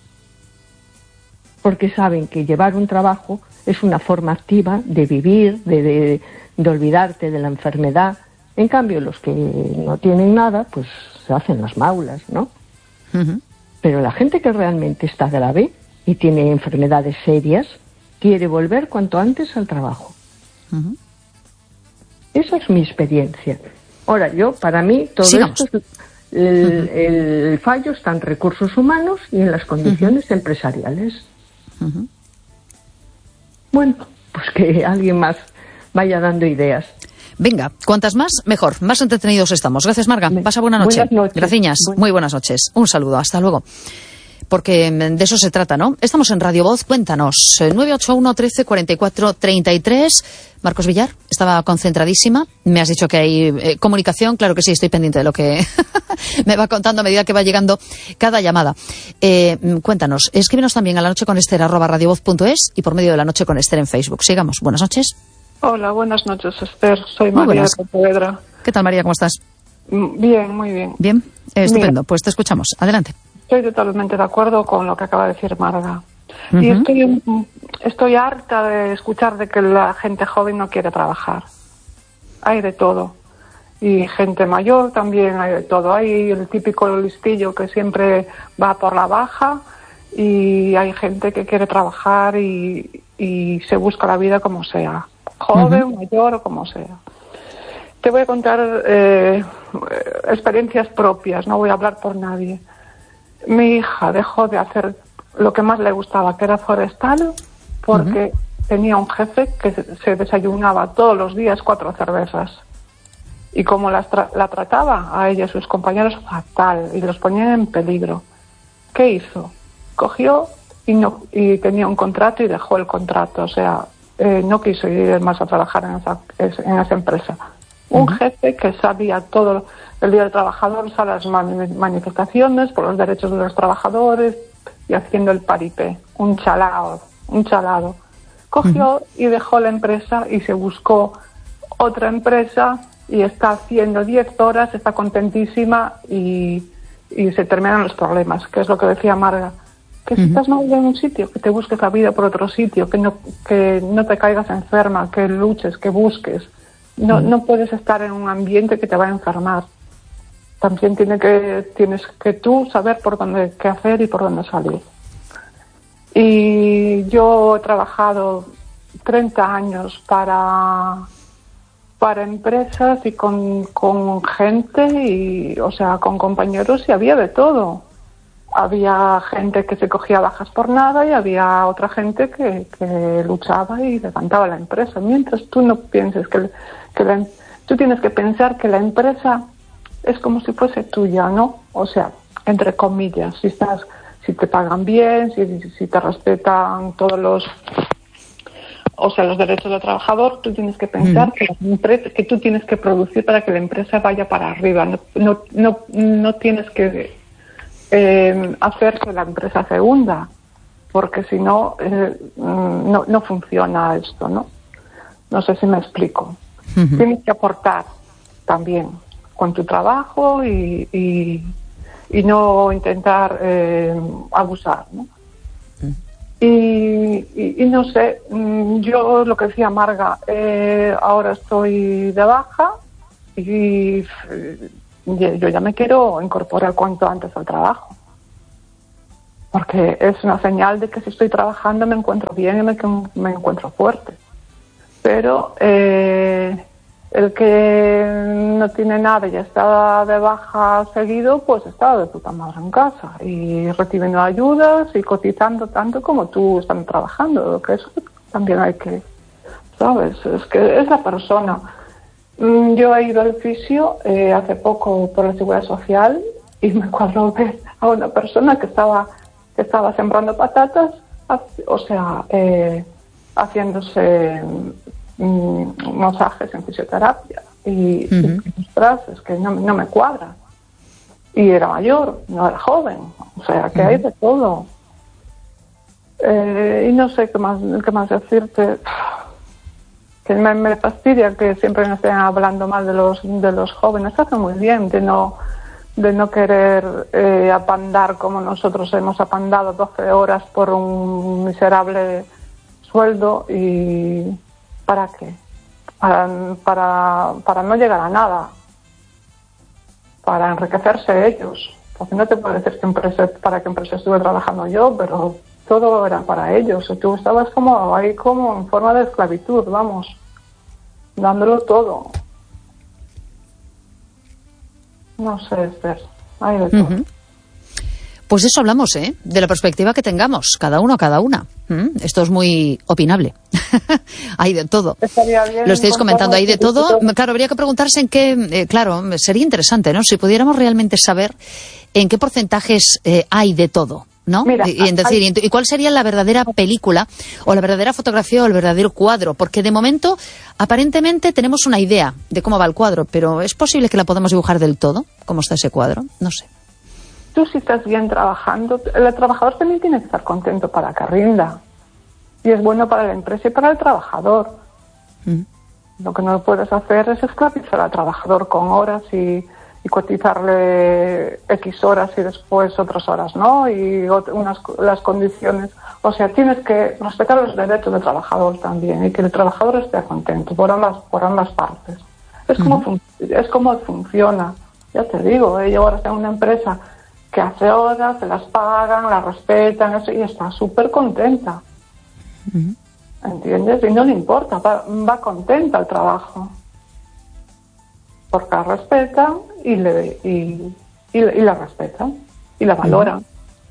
Porque saben que llevar un trabajo es una forma activa de vivir, de, de, de olvidarte de la enfermedad. En cambio, los que no tienen nada, pues se hacen las maulas, ¿no? Uh-huh. Pero la gente que realmente está grave y tiene enfermedades serias, quiere volver cuanto antes al trabajo. Uh-huh. Esa es mi experiencia. Ahora, yo, para mí, todo Sigamos. esto es... El, el fallo está en recursos humanos y en las condiciones uh-huh. empresariales. Uh-huh. Bueno, pues que alguien más vaya dando ideas. Venga, cuantas más, mejor. Más entretenidos estamos. Gracias, Marga. Pasa buena noche. Buenas noches. Gracias. Buenas. Muy buenas noches. Un saludo. Hasta luego. Porque de eso se trata, ¿no? Estamos en Radio Voz. Cuéntanos. nueve ocho uno, trece, cuarenta y cuatro, treinta y tres. Marcos Villar, estaba concentradísima. Me has dicho que hay eh, comunicación. Claro que sí, estoy pendiente de lo que me va contando a medida que va llegando cada llamada. Eh, cuéntanos. Escríbenos también a la noche con Esther, arroba radiovoz punto es y por medio de la noche con Esther en Facebook. Sigamos. Buenas noches. Hola, buenas noches, Esther. Soy muy María de Pontevedra. ¿Qué tal, María? ¿Cómo estás? Bien, muy bien. Bien, eh, estupendo. Mira, pues te escuchamos. Adelante. Estoy totalmente de acuerdo con lo que acaba de decir Marga. Uh-huh. Y estoy, estoy harta de escuchar de que la gente joven no quiere trabajar. Hay de todo. Y gente mayor también hay de todo. Hay el típico listillo que siempre va por la baja y hay gente que quiere trabajar y, y se busca la vida como sea. Joven, uh-huh. mayor o como sea. Te voy a contar eh, experiencias propias, no voy a hablar por nadie. Mi hija dejó de hacer lo que más le gustaba, que era forestal, porque uh-huh. tenía un jefe que se desayunaba todos los días cuatro cervezas. Y como las tra- la trataba a ella y a sus compañeros fatal, y los ponía en peligro. ¿Qué hizo? Cogió y, no, y tenía un contrato y dejó el contrato, o sea... Eh, no quiso ir más a trabajar en esa, en esa empresa. Un uh-huh. jefe que sabía todo el Día del Trabajador, a las man- manifestaciones por los derechos de los trabajadores y haciendo el paripé. Un chalado, un chalado. Cogió uh-huh. y dejó la empresa y se buscó otra empresa y está haciendo diez horas, está contentísima y, y se terminan los problemas, que es lo que decía Marga. Que si uh-huh. estás mal en un sitio, que te busques la vida por otro sitio, que no que no te caigas enferma, que luches, que busques. No uh-huh. no puedes estar en un ambiente que te va a enfermar. También tiene que tienes que tú saber por dónde qué hacer y por dónde salir. Y yo he trabajado treinta años para para empresas y con con gente y o sea, con compañeros y había de todo. Había gente que se cogía bajas por nada y había otra gente que, que luchaba y levantaba la empresa. Mientras tú no pienses que, que la, tú tienes que pensar que la empresa es como si fuese tuya, ¿no? O sea, entre comillas, si estás, si te pagan bien, si, si te respetan todos los, o sea, los derechos del trabajador, tú tienes que pensar mm. que la empresa, que tú tienes que producir para que la empresa vaya para arriba. No, no, no, no tienes que Eh, hacer que la empresa se hunda, porque si no, eh, no, no funciona esto, ¿no? No sé si me explico. Uh-huh. Tienes que aportar también con tu trabajo y, y, y no intentar eh, abusar, ¿no? Mm. Y, y, y no sé, yo lo que decía Marga, eh, ahora estoy de baja y, y yo ya me quiero incorporar cuanto antes al trabajo, porque es una señal de que si estoy trabajando me encuentro bien y me, me encuentro fuerte. Pero eh, el que no tiene nada y está de baja seguido, pues está de puta madre en casa y recibiendo ayudas y cotizando tanto como tú están trabajando, que eso también hay que, ¿sabes? Es que es la persona. Yo he ido al fisio eh, hace poco por la Seguridad Social y me cuadró ver a una persona que estaba que estaba sembrando patatas, o sea, eh, haciéndose mm, masajes en fisioterapia y, uh-huh. y ostras, es que no, no me cuadra. Y era mayor, no era joven, o sea, que uh-huh. hay de todo. Eh, y no sé qué más, qué más decirte. Que me, me fastidia que siempre me estén hablando mal de los de los jóvenes. Hace muy bien de no de no querer eh, apandar como nosotros hemos apandado doce horas por un miserable sueldo. ¿Y para qué? Para, para, para no llegar a nada, para enriquecerse ellos, porque no te puedo decir que empresa, para qué empresa estuve trabajando yo, pero todo era para ellos, y tú estabas como ahí como en forma de esclavitud, vamos, dándolo todo. No sé, Esther, hay de todo. Uh-huh. Pues eso hablamos, ¿eh? De la perspectiva que tengamos, cada uno, cada una. ¿Mm? Esto es muy opinable. Hay de todo. Lo estáis comentando, hay de todo. Claro, habría que preguntarse en qué... Eh, claro, sería interesante, ¿no? Si pudiéramos realmente saber en qué porcentajes eh, hay de todo, ¿no? Mira, y, en decir, hay... ¿y cuál sería la verdadera película o la verdadera fotografía o el verdadero cuadro? Porque de momento, aparentemente, tenemos una idea de cómo va el cuadro, pero ¿es posible que la podamos dibujar del todo? ¿Cómo está ese cuadro? No sé. Tú si estás bien trabajando, el trabajador también tiene que estar contento para que rinda. Y es bueno para la empresa y para el trabajador. Mm. Lo que no puedes hacer es esclavizar al trabajador con horas y, y cotizarle X horas y después otras horas, ¿no? Y unas, las condiciones. O sea, tienes que respetar los derechos del trabajador también y que el trabajador esté contento por ambas, por ambas partes. Es mm. como, fun- es como funciona. Ya te digo, ¿eh? Yo ahora estoy en una empresa que hace horas, se las pagan, las respetan, eso, y está súper contenta. Uh-huh. ¿Entiendes? Y no le importa, va, va contenta al trabajo. Porque la respetan y, le, y, y, y la respetan y la valoran.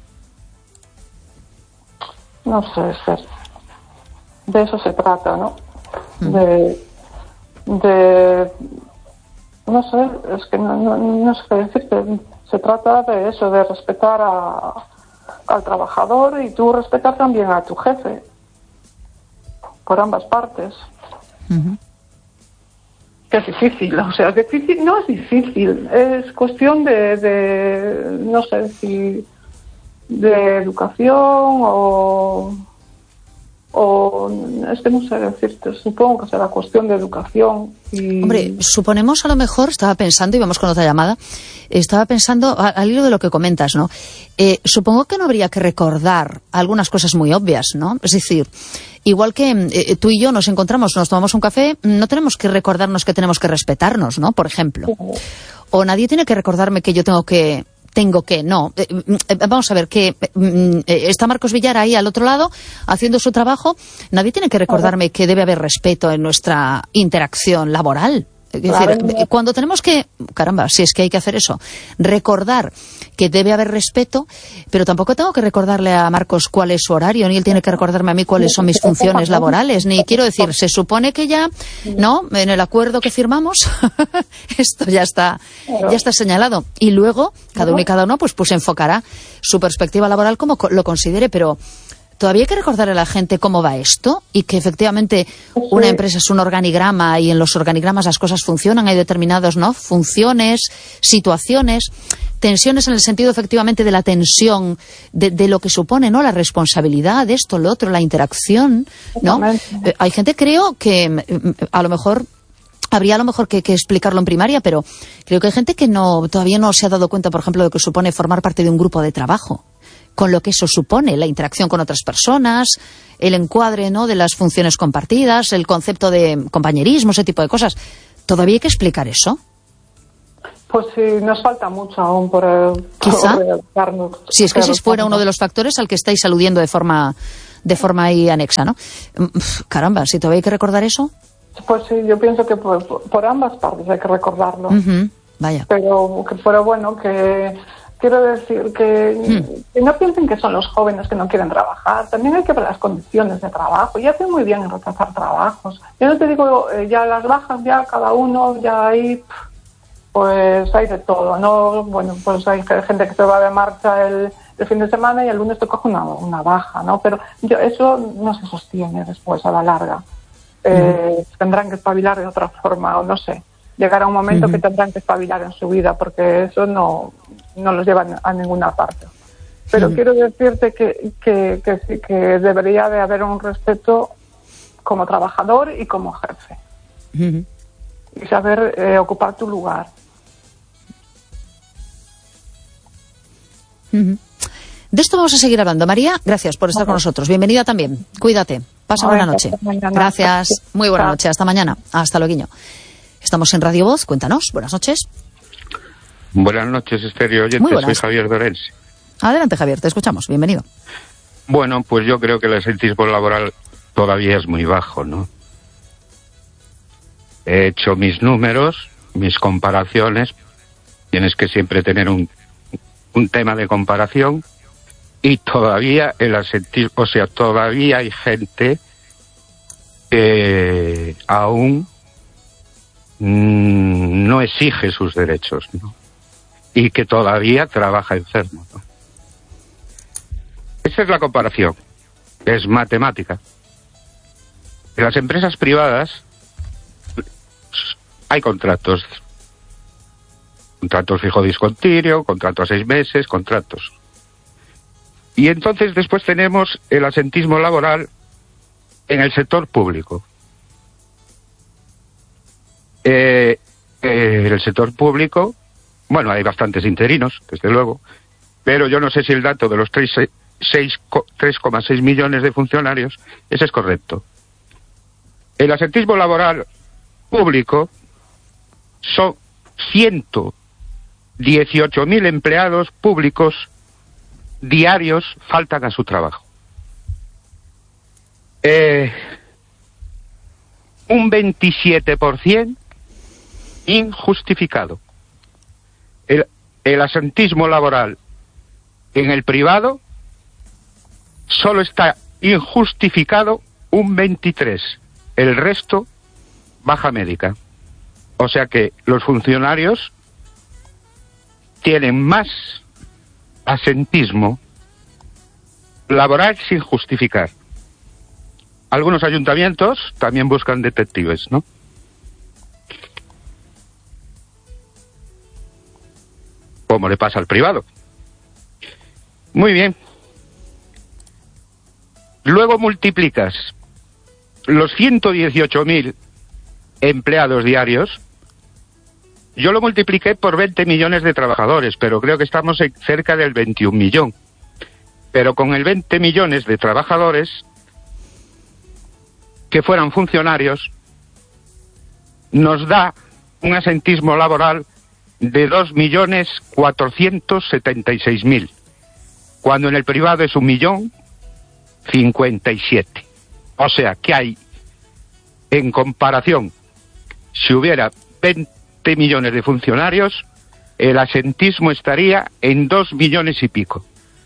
Uh-huh. No sé, Fer. De eso se trata, ¿no? Uh-huh. De... de no sé, es que no, no, no sé qué decirte. Se trata de eso, de respetar a, al trabajador y tú respetar también a tu jefe, por ambas partes. Uh-huh. Que es difícil, o sea, es difícil, no es difícil, es cuestión de, de no sé si de educación o... o es que no sé decirte, supongo que será cuestión de educación. Y... Hombre, suponemos a lo mejor, estaba pensando, y vamos con otra llamada, estaba pensando a, al hilo de lo que comentas, ¿no? Eh, supongo que no habría que recordar algunas cosas muy obvias, ¿no? Es decir, igual que eh, tú y yo nos encontramos, nos tomamos un café, no tenemos que recordarnos que tenemos que respetarnos, ¿no? Por ejemplo. O nadie tiene que recordarme que yo tengo que... Tengo que, no. Eh, eh, vamos a ver, que eh, está Marcos Villar ahí al otro lado haciendo su trabajo. Nadie tiene que recordarme que debe haber respeto en nuestra interacción laboral. Es decir, claro. Cuando tenemos que, caramba, si es que hay que hacer eso, recordar que debe haber respeto, pero tampoco tengo que recordarle a Marcos cuál es su horario, ni él tiene que recordarme a mí cuáles son mis funciones laborales, ni quiero decir, se supone que ya, ¿no? En el acuerdo que firmamos, esto ya está, ya está señalado. Y luego, cada uno y cada uno, pues, pues enfocará su perspectiva laboral como lo considere, pero todavía hay que recordarle a la gente cómo va esto y que efectivamente una empresa es un organigrama y en los organigramas las cosas funcionan, hay determinados, ¿no? Funciones, situaciones, tensiones en el sentido efectivamente de la tensión de, de lo que supone, ¿no? La responsabilidad de esto, lo otro, la interacción, ¿no? Eh, hay gente, creo, que a lo mejor habría a lo mejor que, que explicarlo en primaria, pero creo que hay gente que no todavía no se ha dado cuenta, por ejemplo, de lo que supone formar parte de un grupo de trabajo, con lo que eso supone, la interacción con otras personas, el encuadre, ¿no?, de las funciones compartidas, el concepto de compañerismo, ese tipo de cosas. ¿Todavía hay que explicar eso? Pues sí, nos falta mucho aún por, quizá, por realizarnos. Si es que ese fuera uno de los factores al que estáis aludiendo de forma de forma ahí anexa, ¿no? Caramba, si todavía hay que recordar eso. Pues sí, yo pienso que por, por ambas partes hay que recordarlo. Uh-huh. Vaya. Pero, pero bueno, que quiero decir que, hmm. que no piensen que son los jóvenes que no quieren trabajar. También hay que ver las condiciones de trabajo. Y hacen muy bien en rechazar trabajos. Yo no te digo, eh, ya las bajas, ya cada uno, ya hay, pues hay de todo, ¿no? Bueno, pues hay gente que se va de marcha el, el fin de semana y el lunes te coge una, una baja, ¿no? Pero yo, eso no se sostiene después a la larga. Eh, uh-huh. Tendrán que espabilar de otra forma, o no sé. Llegará un momento uh-huh. que tendrán que espabilar en su vida, porque eso no, no los lleva a ninguna parte. Pero uh-huh. quiero decirte que, que, que sí, que debería de haber un respeto como trabajador y como jefe. Uh-huh. Y saber eh, ocupar tu lugar. Uh-huh. De esto vamos a seguir hablando. María, gracias por estar uh-huh. con nosotros. Bienvenida también. Cuídate. Pasa buena noche. Gracias. Muy buena noche. Hasta mañana. Hasta luego. Estamos en Radio Voz. Cuéntanos. Buenas noches. Buenas noches, Estéreo Oyente. Soy Javier Dorense. Adelante, Javier. Te escuchamos. Bienvenido. Bueno, pues yo creo que el absentismo laboral todavía es muy bajo, ¿no? He hecho mis números, mis comparaciones. Tienes que siempre tener un, un tema de comparación. Y todavía el absentismo, o sea, todavía hay gente que aún mmm, no exige sus derechos, ¿no? Y que todavía trabaja enfermo, ¿no? Esa es la comparación, es matemática. En las empresas privadas hay contratos, contratos fijo discontinuo, contrato a seis meses, contratos. Y entonces después tenemos el absentismo laboral en el sector público. Eh, eh, en el sector público, bueno, hay bastantes interinos, desde luego, pero yo no sé si el dato de los tres coma seis millones de funcionarios, ese es correcto. El absentismo laboral público son ciento dieciocho mil empleados públicos diarios faltan a su trabajo. Eh, un veintisiete por ciento injustificado. El, el absentismo laboral en el privado solo está injustificado un veintitrés por ciento. El resto, baja médica. O sea que los funcionarios tienen más absentismo laboral sin justificar. Algunos ayuntamientos también buscan detectives, ¿no? Como le pasa al privado. Muy bien. Luego multiplicas los ciento dieciocho mil empleados diarios. Yo lo multipliqué por veinte millones de trabajadores, pero creo que estamos cerca del veintiún millón. Pero con el veinte millones de trabajadores que fueran funcionarios, nos da un absentismo laboral de dos millones cuatrocientos setenta y seis mil, cuando en el privado es un millón cincuenta y siete. O sea que hay, en comparación, si hubiera veinte millones de funcionarios, el absentismo estaría en dos millones y pico.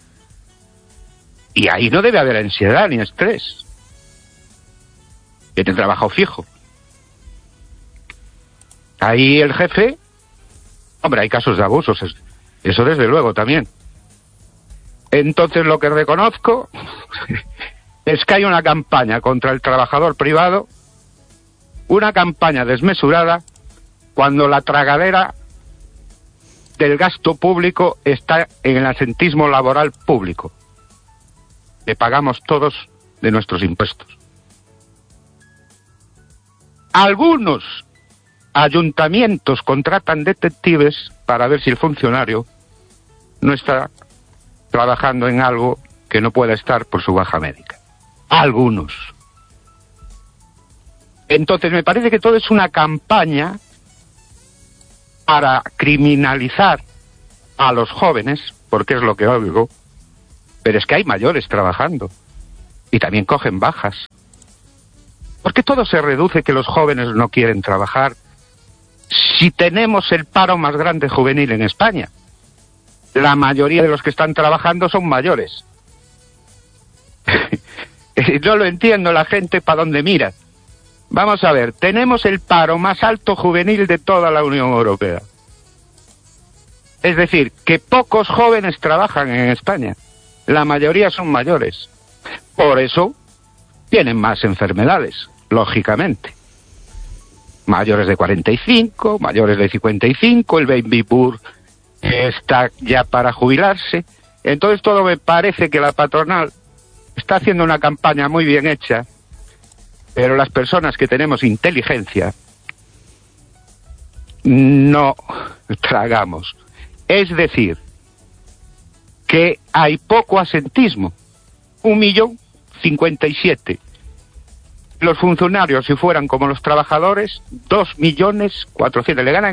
Y ahí no debe haber ansiedad ni estrés. Tiene trabajo fijo. Ahí el jefe, hombre, hay casos de abusos, eso desde luego también. Entonces lo que reconozco es que hay una campaña contra el trabajador privado, una campaña desmesurada, cuando la tragadera del gasto público está en el absentismo laboral público, que pagamos todos de nuestros impuestos. Algunos ayuntamientos contratan detectives para ver si el funcionario no está trabajando en algo que no pueda estar por su baja médica. Algunos. Entonces me parece que todo es una campaña para criminalizar a los jóvenes, porque es lo que oigo, pero es que hay mayores trabajando y también cogen bajas. ¿Por qué todo se reduce que los jóvenes no quieren trabajar si tenemos el paro más grande juvenil en España? La mayoría de los que están trabajando son mayores. No lo entiendo la gente para dónde mira. Vamos a ver, tenemos el paro más alto juvenil de toda la Unión Europea. Es decir, que pocos jóvenes trabajan en España. La mayoría son mayores. Por eso tienen más enfermedades, lógicamente. Mayores de cuarenta y cinco, mayores de cincuenta y cinco, el baby boom está ya para jubilarse. Entonces todo me parece que la patronal está haciendo una campaña muy bien hecha, pero las personas que tenemos inteligencia no tragamos. Es decir, que hay poco asentismo. Un millón cincuenta y siete. Los funcionarios, si fueran como los trabajadores, dos millones cuatrocientos. Le ganan